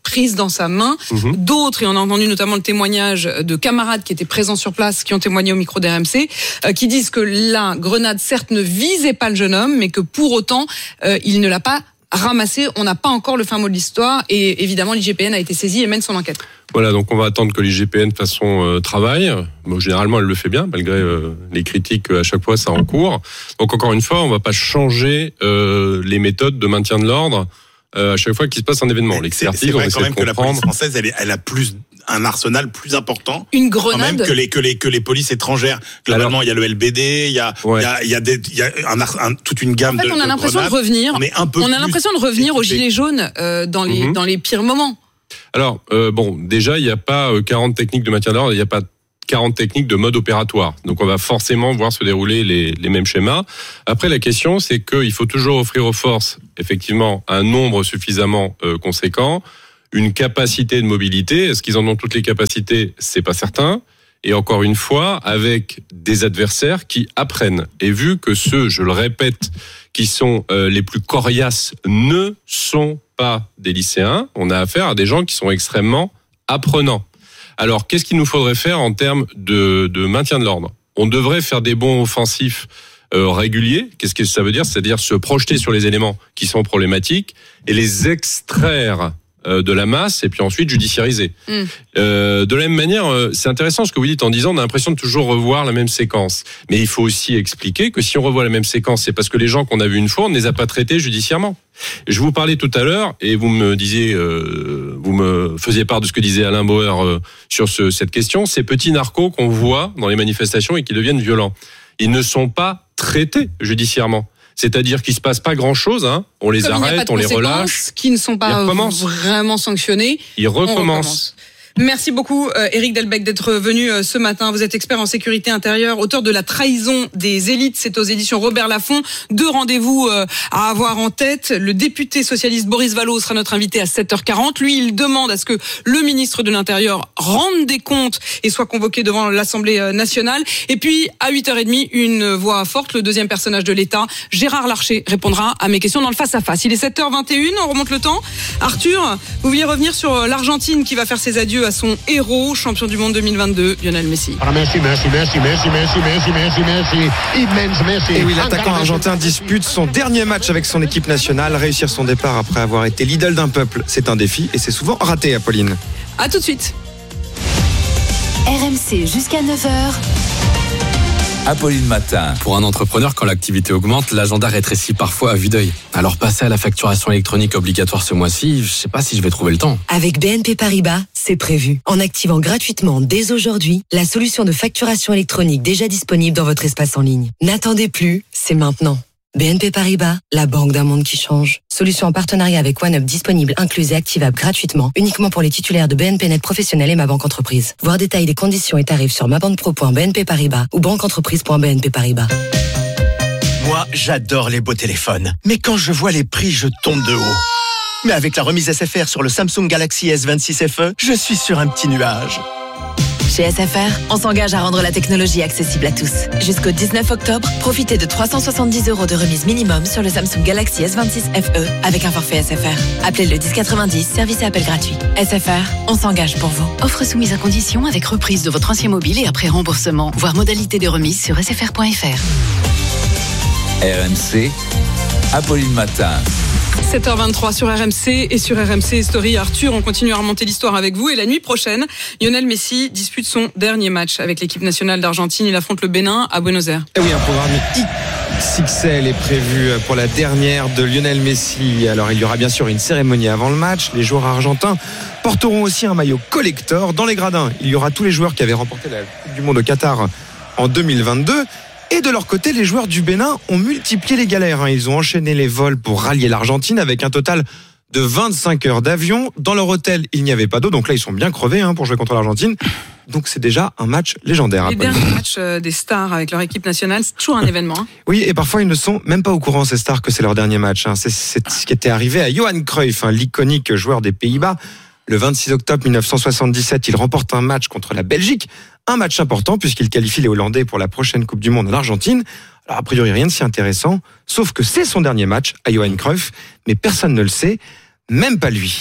prise dans sa main. Mmh. D'autres, et on a entendu notamment le témoignage de camarades qui étaient présents sur place, qui ont témoigné au micro d'R M C, euh, qui disent que la grenade, certes, ne visait pas le jeune homme, mais que pour autant, euh, il ne l'a pas ramassé. On n'a pas encore le fin mot de l'histoire, et évidemment, l'I G P N a été saisi et mène son enquête. Voilà, donc on va attendre que l'I G P N fasse son euh, travail. Bon, généralement, elle le fait bien, malgré euh, les critiques à chaque fois, ça en cours. Donc encore une fois, on ne va pas changer euh, les méthodes de maintien de l'ordre euh, à chaque fois qu'il se passe un événement. L'expertise, c'est vrai on quand essaie même de que la police comprendre. française, elle, est, elle a plus un arsenal plus important. Une grenade. Quand même que les que les que les polices étrangères. Globalement, il y a le L B D, il y a ouais. il y a il y a des il y a un, un, toute une gamme en fait, de. on a de l'impression grenades. de revenir. On est un peu. On a l'impression de revenir aux gilets jaunes euh, dans les mm-hmm. dans les pires moments. Alors euh, bon, déjà, il n'y a pas quarante techniques de maintien d'ordre, il n'y a pas quarante techniques de mode opératoire. Donc on va forcément voir se dérouler les, les mêmes schémas. Après, la question, c'est qu'il faut toujours offrir aux forces, effectivement, un nombre suffisamment euh, conséquent, une capacité de mobilité. Est-ce qu'ils en ont toutes les capacités ? C'est pas certain. Et encore une fois, avec des adversaires qui apprennent. Et vu que ceux, je le répète, qui sont euh, les plus coriaces ne sont pas des lycéens, on a affaire à des gens qui sont extrêmement apprenants. Alors, qu'est-ce qu'il nous faudrait faire en termes de, de maintien de l'ordre ? On devrait faire des bonds offensifs euh, réguliers. Qu'est-ce que ça veut dire ? C'est-à-dire se projeter sur les éléments qui sont problématiques et les extraire euh, de la masse et puis ensuite judiciariser. Mm. Euh, de la même manière, euh, c'est intéressant ce que vous dites en disant on a l'impression de toujours revoir la même séquence. Mais il faut aussi expliquer que si on revoit la même séquence, c'est parce que les gens qu'on a vus une fois, on ne les a pas traités judiciairement. Je vous parlais tout à l'heure et vous me disiez, euh, vous me faisiez part de ce que disait Alain Bauer euh, sur ce, cette question. Ces petits narcos qu'on voit dans les manifestations et qui deviennent violents, ils ne sont pas traités judiciairement. C'est-à-dire qu'il se passe pas grand-chose, hein. On les Comme arrête, on les relâche. Qui ne sont pas vraiment sanctionnés. Ils recommencent. Merci beaucoup, euh, Éric Delbecq, d'être venu euh, ce matin. Vous êtes expert en sécurité intérieure, auteur de La trahison des élites. C'est aux éditions Robert Laffont. Deux rendez-vous euh, à avoir en tête. Le député socialiste Boris Vallaud sera notre invité à sept heures quarante. Lui, il demande à ce que le ministre de l'Intérieur rende des comptes et soit convoqué devant l'Assemblée nationale. Et puis, à huit heures trente, une voix forte, le deuxième personnage de l'État, Gérard Larcher, répondra à mes questions dans le face-à-face. Il est sept heures vingt et une, on remonte le temps. Arthur, vous vouliez revenir sur l'Argentine qui va faire ses adieux à son héros, champion du monde deux mille vingt-deux, Lionel Messi. Merci, merci, merci, merci, merci, merci, merci, merci, immense merci. Et oui, l'attaquant argentin dispute son dernier match avec son équipe nationale. Réussir son départ après avoir été l'idole d'un peuple, c'est un défi et c'est souvent raté, Apolline. À tout de suite. R M C jusqu'à neuf heures. Apolline Matin. Pour un entrepreneur, quand l'activité augmente, l'agenda rétrécit parfois à vue d'œil. Alors passer à la facturation électronique obligatoire ce mois-ci, je sais pas si je vais trouver le temps. Avec B N P Paribas, c'est prévu. En activant gratuitement dès aujourd'hui la solution de facturation électronique déjà disponible dans votre espace en ligne. N'attendez plus, c'est maintenant. B N P Paribas, la banque d'un monde qui change. Solution en partenariat avec OneUp disponible, incluse et activable gratuitement, uniquement pour les titulaires de B N P Net Professionnel et Ma Banque Entreprise. Voir détails des conditions et tarifs sur mabanquepro point b n p paribas ou banqueentreprise point b n p paribas. Moi, j'adore les beaux téléphones. Mais quand je vois les prix, je tombe de haut. Mais avec la remise S F R sur le Samsung Galaxy S vingt-six F E, je suis sur un petit nuage. Chez S F R, on s'engage à rendre la technologie accessible à tous. Jusqu'au dix-neuf octobre, profitez de trois cent soixante-dix euros de remise minimum sur le Samsung Galaxy S vingt-six F E avec un forfait S F R. Appelez le dix quatre-vingt-dix, service et appel gratuit. S F R, on s'engage pour vous. Offre soumise à condition avec reprise de votre ancien mobile et après remboursement. Voir modalité de remise sur s f r point f r. R M C, Apolline Matin. sept heures vingt-trois sur R M C et sur R M C Story. Arthur, on continue à remonter l'histoire avec vous. Et la nuit prochaine, Lionel Messi dispute son dernier match avec l'équipe nationale d'Argentine. Il affronte le Bénin à Buenos Aires. Et oui, un programme X X L est prévu pour la dernière de Lionel Messi. Alors, il y aura bien sûr une cérémonie avant le match. Les joueurs argentins porteront aussi un maillot collector. Dans les gradins, il y aura tous les joueurs qui avaient remporté la Coupe du Monde au Qatar en deux mille vingt-deux. Et de leur côté, les joueurs du Bénin ont multiplié les galères. Ils ont enchaîné les vols pour rallier l'Argentine avec un total de vingt-cinq heures d'avion. Dans leur hôtel, il n'y avait pas d'eau. Donc là, ils sont bien crevés pour jouer contre l'Argentine. Donc c'est déjà un match légendaire. Les derniers matchs des stars avec leur équipe nationale, c'est toujours un événement. Hein. Oui, et parfois ils ne sont même pas au courant, ces stars, que c'est leur dernier match. C'est, c'est ce qui était arrivé à Johan Cruyff, l'iconique joueur des Pays-Bas. Le vingt-six octobre mille neuf cent soixante-dix-sept, il remporte un match contre la Belgique. Un match important puisqu'il qualifie les Hollandais pour la prochaine Coupe du Monde en Argentine. Alors a priori rien de si intéressant, sauf que c'est son dernier match à Johan Cruyff, mais personne ne le sait, même pas lui.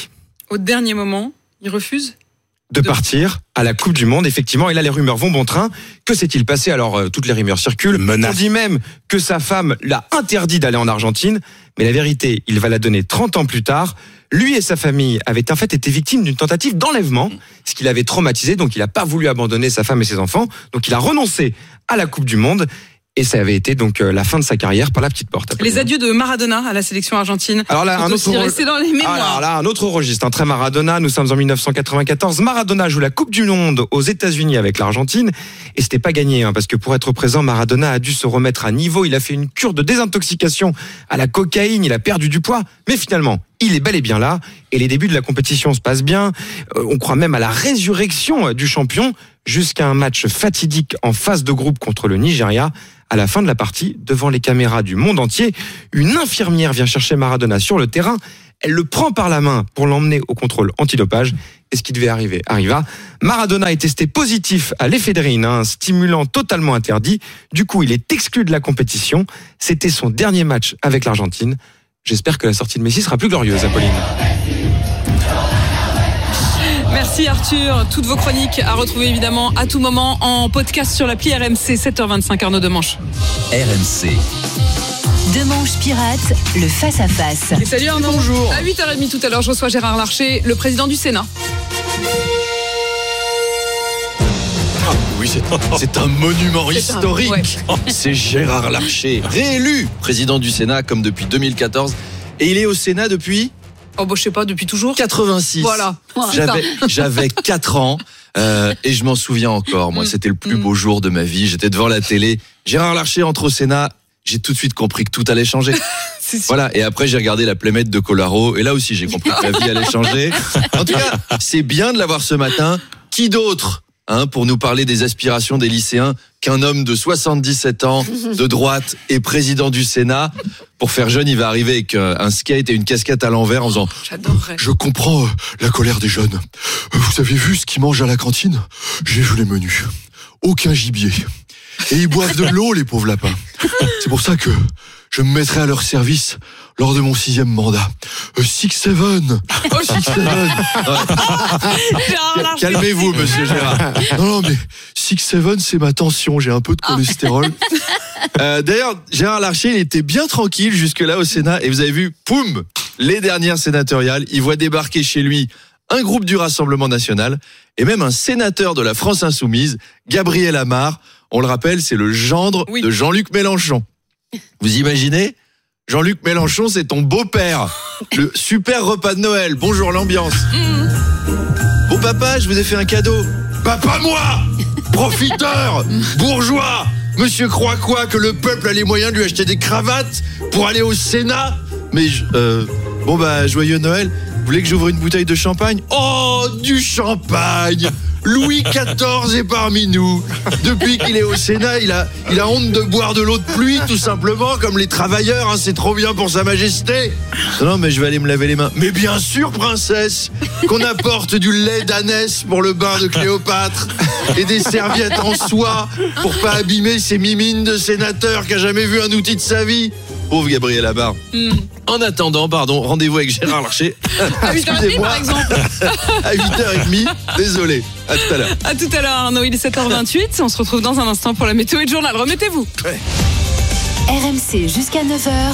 Au dernier moment, il refuse de partir à la Coupe du Monde, effectivement. Et là, les rumeurs vont bon train. Que s'est-il passé? Alors, euh, toutes les rumeurs circulent. Menace. On dit même que sa femme l'a interdit d'aller en Argentine. Mais la vérité, il va la donner trente ans plus tard. Lui et sa famille avaient en fait été victimes d'une tentative d'enlèvement, ce qui l'avait traumatisé. Donc, il n'a pas voulu abandonner sa femme et ses enfants. Donc, il a renoncé à la Coupe du Monde. Et ça avait été donc la fin de sa carrière par la petite porte. Les adieux de Maradona à la sélection argentine. Alors là, un autre, resté dans les mémoires. Alors là, un autre registre, un très Maradona. Nous sommes en dix-neuf cent quatre-vingt-quatorze. Maradona joue la Coupe du Monde aux États-Unis avec l'Argentine. Et c'était pas gagné, hein, parce que pour être présent, Maradona a dû se remettre à niveau. Il a fait une cure de désintoxication à la cocaïne. Il a perdu du poids. Mais finalement, il est bel et bien là. Et les débuts de la compétition se passent bien. Euh, on croit même à la résurrection du champion jusqu'à un match fatidique en phase de groupe contre le Nigeria. À la fin de la partie, devant les caméras du monde entier, une infirmière vient chercher Maradona sur le terrain. Elle le prend par la main pour l'emmener au contrôle antidopage. Et ce qui devait arriver arriva. Maradona est testé positif à l'éphédrine, un stimulant totalement interdit. Du coup, il est exclu de la compétition. C'était son dernier match avec l'Argentine. J'espère que la sortie de Messi sera plus glorieuse, Apolline. Merci Arthur. Toutes vos chroniques à retrouver évidemment à tout moment en podcast sur l'appli R M C. sept heures vingt-cinq, Arnaud Demanche. R M C. Demanche pirate, le face-à-face. Et salut Arnaud. Bonjour. À huit heures trente tout à l'heure, je reçois Gérard Larcher, le président du Sénat. Oui, c'est, c'est un monument C'est historique. un- ouais. C'est Gérard Larcher, réélu président du Sénat comme depuis deux mille quatorze. Et il est au Sénat depuis Oh, bah, je sais pas, depuis toujours. quatre-vingt-six. Voilà. J'avais, j'avais quatre ans euh, et je m'en souviens encore. Moi, c'était le plus beau jour de ma vie. J'étais devant la télé. Gérard Larcher entre au Sénat. J'ai tout de suite compris que tout allait changer. Voilà. Et après, j'ai regardé la Playmate de Colaro. Et là aussi, j'ai compris que la vie allait changer. En tout cas, c'est bien de l'avoir ce matin. Qui d'autre Hein, pour nous parler des aspirations des lycéens qu'un homme de soixante-dix-sept ans, de droite et président du Sénat. Pour faire jeune, il va arriver avec un skate et une casquette à l'envers en faisant J'adorerais. Je comprends euh, la colère des jeunes. Euh, Vous avez vu ce qu'ils mangent à la cantine? J'ai vu les menus. Aucun gibier. Et ils boivent de l'eau, les pauvres lapins. C'est pour ça que je me mettrai à leur service lors de mon sixième mandat. Euh, Six Seven. Six Seven. Ouais. Calmez-vous, monsieur Gérard. Non, non, mais Six Seven, c'est ma tension. J'ai un peu de cholestérol. Euh, d'ailleurs, Gérard Larcher, il était bien tranquille jusque-là au Sénat. Et vous avez vu, poum, les dernières sénatoriales, il voit débarquer chez lui un groupe du Rassemblement National et même un sénateur de la France Insoumise, Gabriel Amar. On le rappelle, c'est le gendre oui. de Jean-Luc Mélenchon. Vous imaginez ? Jean-Luc Mélenchon, c'est ton beau-père. Le super repas de Noël. Bonjour l'ambiance. Mmh. Bon papa, je vous ai fait un cadeau. Papa, moi, profiteur, bourgeois. Monsieur croit quoi, que le peuple a les moyens de lui acheter des cravates pour aller au Sénat? Mais je, euh, bon bah joyeux Noël. Vous voulez que j'ouvre une bouteille de champagne? Oh, du champagne. Louis quatorze est parmi nous. Depuis qu'il est au Sénat, il a, il a honte de boire de l'eau de pluie, tout simplement, comme les travailleurs. Hein, c'est trop bien pour sa majesté. Non, non, mais je vais aller me laver les mains. Mais bien sûr, princesse, qu'on apporte du lait d'ânesse pour le bain de Cléopâtre et des serviettes en soie pour pas abîmer ces mimines de sénateur qui a jamais vu un outil de sa vie. Pauvre Gabriel Amar. Mm. En attendant, pardon, rendez-vous avec Gérard Larcher. À huit heures trente par exemple. À huit heures trente, désolé. À tout à l'heure. À tout à l'heure Arnaud, il est sept heures vingt-huit. On se retrouve dans un instant pour la météo et le journal. Remettez-vous. Ouais. R M C jusqu'à neuf heures.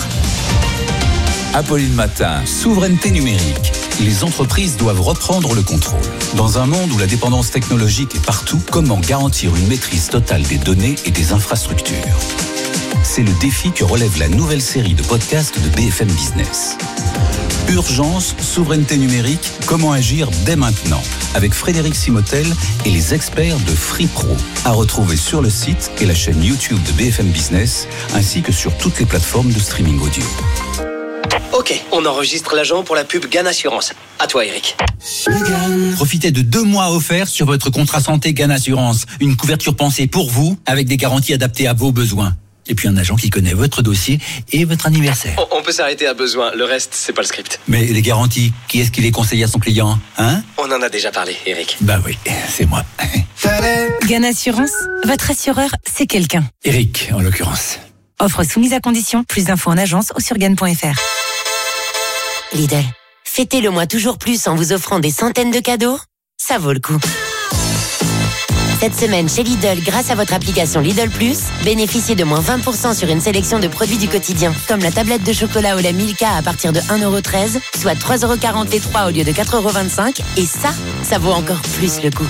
Apolline Matin, souveraineté numérique. Les entreprises doivent reprendre le contrôle. Dans un monde où la dépendance technologique est partout, comment garantir une maîtrise totale des données et des infrastructures ? C'est le défi que relève la nouvelle série de podcasts de B F M Business. Urgence, souveraineté numérique, comment agir dès maintenant, avec Frédéric Simotel et les experts de FreePro, à retrouver sur le site et la chaîne YouTube de B F M Business, ainsi que sur toutes les plateformes de streaming audio. Ok, on enregistre l'agent pour la pub Gan Assurance. À toi, Eric. Profitez de deux mois offerts sur votre contrat santé Gan Assurance. Une couverture pensée pour vous, avec des garanties adaptées à vos besoins. Et puis un agent qui connaît votre dossier et votre anniversaire. On, on peut s'arrêter à besoin, le reste, c'est pas le script. Mais les garanties, qui est-ce qui les conseille à son client, hein? On en a déjà parlé, Eric. Bah oui, c'est moi. Gan Assurance, votre assureur, c'est quelqu'un. Eric, en l'occurrence. Offre soumise à condition, plus d'infos en agence ou sur gan point f r. Lidl, Fêtez le mois toujours plus en vous offrant des centaines de cadeaux. Ça vaut le coup. Cette semaine chez Lidl, grâce à votre application Lidl Plus, bénéficiez de moins vingt pour cent sur une sélection de produits du quotidien, comme la tablette de chocolat au lait Milka à partir de un euro treize, soit trois euros quarante les trois au lieu de quatre euros vingt-cinq. Et ça, ça vaut encore plus le coup.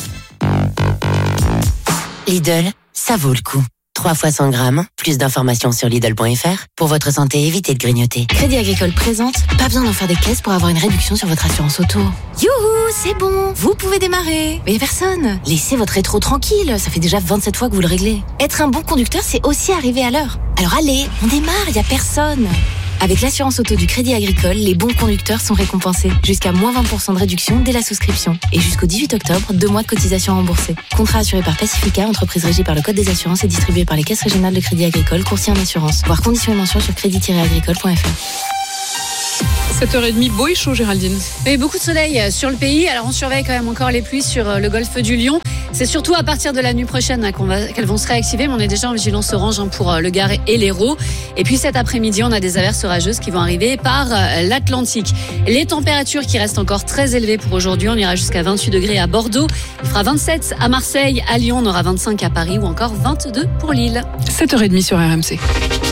Lidl, ça vaut le coup. trois fois cent grammes, plus d'informations sur Lidl point F R. Pour votre santé, évitez de grignoter. Crédit Agricole présente, pas besoin d'en faire des caisses pour avoir une réduction sur votre assurance auto. Youhou, c'est bon, vous pouvez démarrer. Mais y a personne. Laissez votre rétro tranquille, ça fait déjà vingt-sept fois que vous le réglez. Être un bon conducteur, c'est aussi arriver à l'heure. Alors allez, on démarre, y a personne. Avec l'assurance auto du Crédit Agricole, les bons conducteurs sont récompensés. Jusqu'à moins vingt pour cent de réduction dès la souscription. Et jusqu'au dix-huit octobre, deux mois de cotisation remboursée. Contrat assuré par Pacifica, entreprise régie par le Code des assurances et distribué par les caisses régionales de Crédit Agricole, courtier en assurance. Voir conditions et mentions sur crédit tiret agricole point F R. sept heures trente, beau et chaud, Géraldine. Et beaucoup de soleil sur le pays. Alors on surveille quand même encore les pluies sur le golfe du Lion. C'est surtout à partir de la nuit prochaine qu'on va, qu'elles vont se réactiver, mais on est déjà en vigilance orange pour le Gard et l'Hérault. Et puis cet après-midi, on a des averses orageuses qui vont arriver par l'Atlantique. Les températures qui restent encore très élevées pour aujourd'hui, on ira jusqu'à vingt-huit degrés à Bordeaux, il fera vingt-sept à Marseille, à Lyon, on aura vingt-cinq à Paris ou encore vingt-deux pour Lille. sept heures trente sur R M C.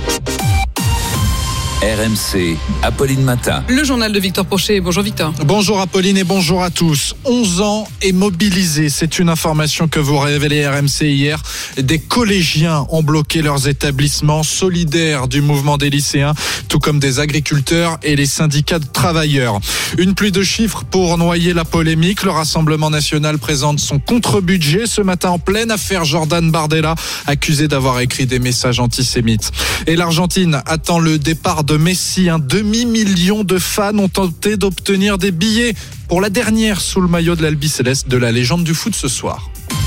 R M C, Apolline Matin. Le journal de Victor Pochet. Bonjour Victor. Bonjour Apolline et bonjour à tous. onze ans et mobilisés, c'est une information que vous révélez R M C hier. Des collégiens ont bloqué leurs établissements solidaires du mouvement des lycéens, tout comme des agriculteurs et les syndicats de travailleurs. Une pluie de chiffres pour noyer la polémique. Le Rassemblement national présente son contre-budget ce matin en pleine affaire Jordan Bardella, accusé d'avoir écrit des messages antisémites. Et l'Argentine attend le départ de Messi. Un demi-million de fans ont tenté d'obtenir des billets pour la dernière sous le maillot de l'Albiceleste de la légende du foot ce soir.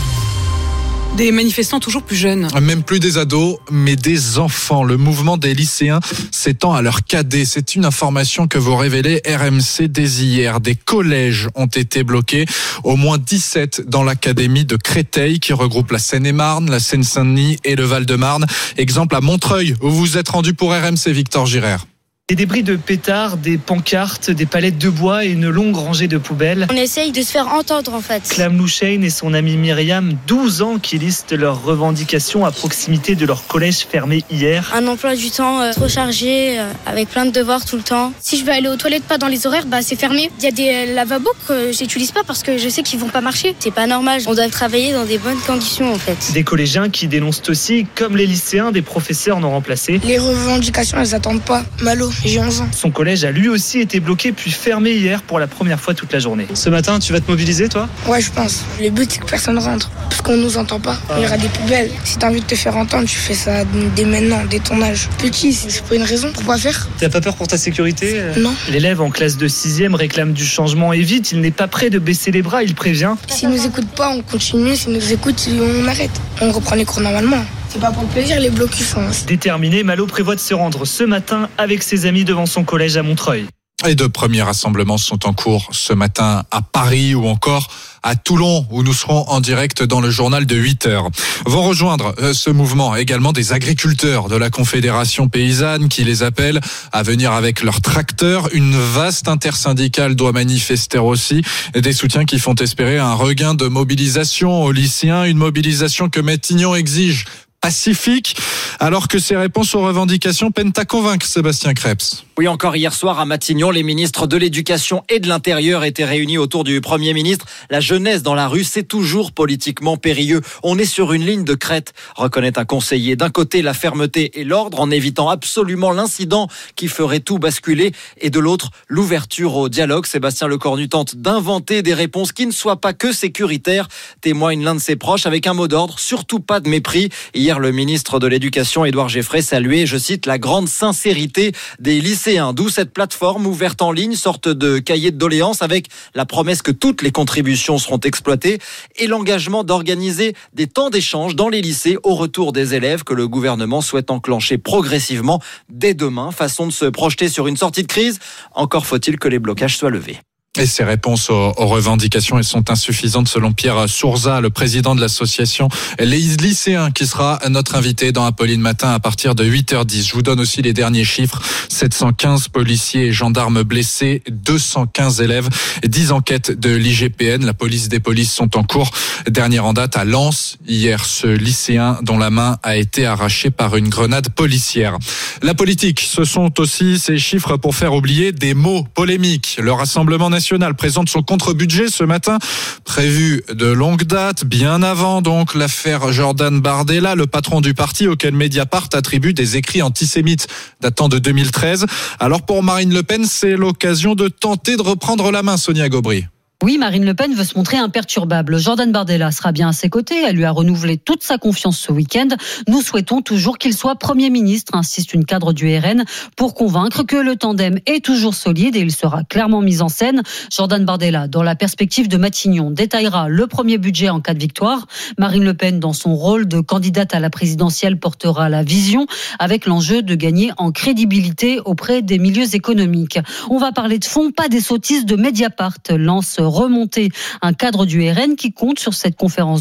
Des manifestants toujours plus jeunes. Même plus des ados, mais des enfants. Le mouvement des lycéens s'étend à leurs cadets. C'est une information que vous révélez R M C dès hier. Des collèges ont été bloqués, au moins dix-sept dans l'académie de Créteil qui regroupe la Seine-et-Marne, la Seine-Saint-Denis et le Val-de-Marne. Exemple à Montreuil où vous vous êtes rendu pour R M C, Victor Girard. Des débris de pétards, des pancartes, des palettes de bois et une longue rangée de poubelles. On essaye de se faire entendre en fait. Clam Louchain et son amie Myriam, douze ans, qui listent leurs revendications à proximité de leur collège fermé hier. Un emploi du temps euh, trop chargé, euh, avec plein de devoirs tout le temps. Si je veux aller aux toilettes pas dans les horaires, bah c'est fermé. Il y a des euh, lavabos que j'utilise pas parce que je sais qu'ils vont pas marcher. C'est pas normal, on doit travailler dans des bonnes conditions en fait. Des collégiens qui dénoncent aussi, comme les lycéens, des professeurs non remplacés. Les revendications, elles attendent pas. Malo. J'ai onze ans. Son collège a lui aussi été bloqué puis fermé hier pour la première fois toute la journée. Ce matin, tu vas te mobiliser toi ? Ouais, je pense. Le but c'est que personne rentre parce qu'on nous entend pas. Il y aura des poubelles. Si t'as envie de te faire entendre, tu fais ça dès maintenant, dès ton âge. Petit, c'est pas une raison pour pas faire. T'as pas peur pour ta sécurité ? Non. L'élève en classe de sixième réclame du changement et vite. Il n'est pas prêt de baisser les bras, il prévient. S'ils nous écoutent pas, on continue. S'ils nous écoutent, on arrête. On reprend les cours normalement. C'est pas pour le plaisir, les blocus. Hein. Déterminé, Malo prévoit de se rendre ce matin avec ses amis devant son collège à Montreuil. Et de premiers rassemblements sont en cours ce matin à Paris ou encore à Toulon, où nous serons en direct dans le journal de huit heures. Vont rejoindre ce mouvement également des agriculteurs de la Confédération paysanne qui les appellent à venir avec leurs tracteurs. Une vaste intersyndicale doit manifester aussi. Des soutiens qui font espérer un regain de mobilisation aux lycéens, une mobilisation que Matignon exige pacifique, alors que ses réponses aux revendications peinent à convaincre Sébastien Krebs. Oui, encore hier soir à Matignon, les ministres de l'Éducation et de l'Intérieur étaient réunis autour du Premier ministre. La jeunesse dans la rue, c'est toujours politiquement périlleux. On est sur une ligne de crête, reconnaît un conseiller. D'un côté, la fermeté et l'ordre en évitant absolument l'incident qui ferait tout basculer. Et de l'autre, l'ouverture au dialogue. Sébastien Lecornu tente d'inventer des réponses qui ne soient pas que sécuritaires, témoigne l'un de ses proches avec un mot d'ordre, surtout pas de mépris. Hier, le ministre de l'Éducation, Édouard Geffray, saluait, je cite, la grande sincérité des lycéens. D'où cette plateforme ouverte en ligne, sorte de cahier de doléances avec la promesse que toutes les contributions seront exploitées et l'engagement d'organiser des temps d'échange dans les lycées au retour des élèves que le gouvernement souhaite enclencher progressivement dès demain. Façon de se projeter sur une sortie de crise. Encore faut-il que les blocages soient levés. Et ces réponses aux, aux revendications, elles sont insuffisantes selon Pierre Sourza, le président de l'association Les Lycéens, qui sera notre invité dans Apolline Matin à partir de huit heures dix. Je vous donne aussi les derniers chiffres. sept cent quinze policiers et gendarmes blessés, deux cent quinze élèves, dix enquêtes de l'I G P N. La police des polices sont en cours. Dernière en date à Lens. Hier, ce lycéen dont la main a été arrachée par une grenade policière. La politique, ce sont aussi ces chiffres pour faire oublier des mots polémiques. Le Rassemblement national présente son contre-budget ce matin, prévu de longue date, bien avant donc l'affaire Jordan Bardella, le patron du parti auquel Mediapart attribue des écrits antisémites datant de deux mille treize. Alors pour Marine Le Pen, c'est l'occasion de tenter de reprendre la main, Sonia Gobry. Oui, Marine Le Pen veut se montrer imperturbable. Jordan Bardella sera bien à ses côtés. Elle lui a renouvelé toute sa confiance ce week-end. Nous souhaitons toujours qu'il soit Premier ministre, insiste une cadre du R N, pour convaincre que le tandem est toujours solide et il sera clairement mis en scène. Jordan Bardella, dans la perspective de Matignon, détaillera le premier budget en cas de victoire. Marine Le Pen, dans son rôle de candidate à la présidentielle, portera la vision avec l'enjeu de gagner en crédibilité auprès des milieux économiques. On va parler de fond, pas des sottises de Mediapart, lance remonter un cadre du R N qui compte sur cette conférence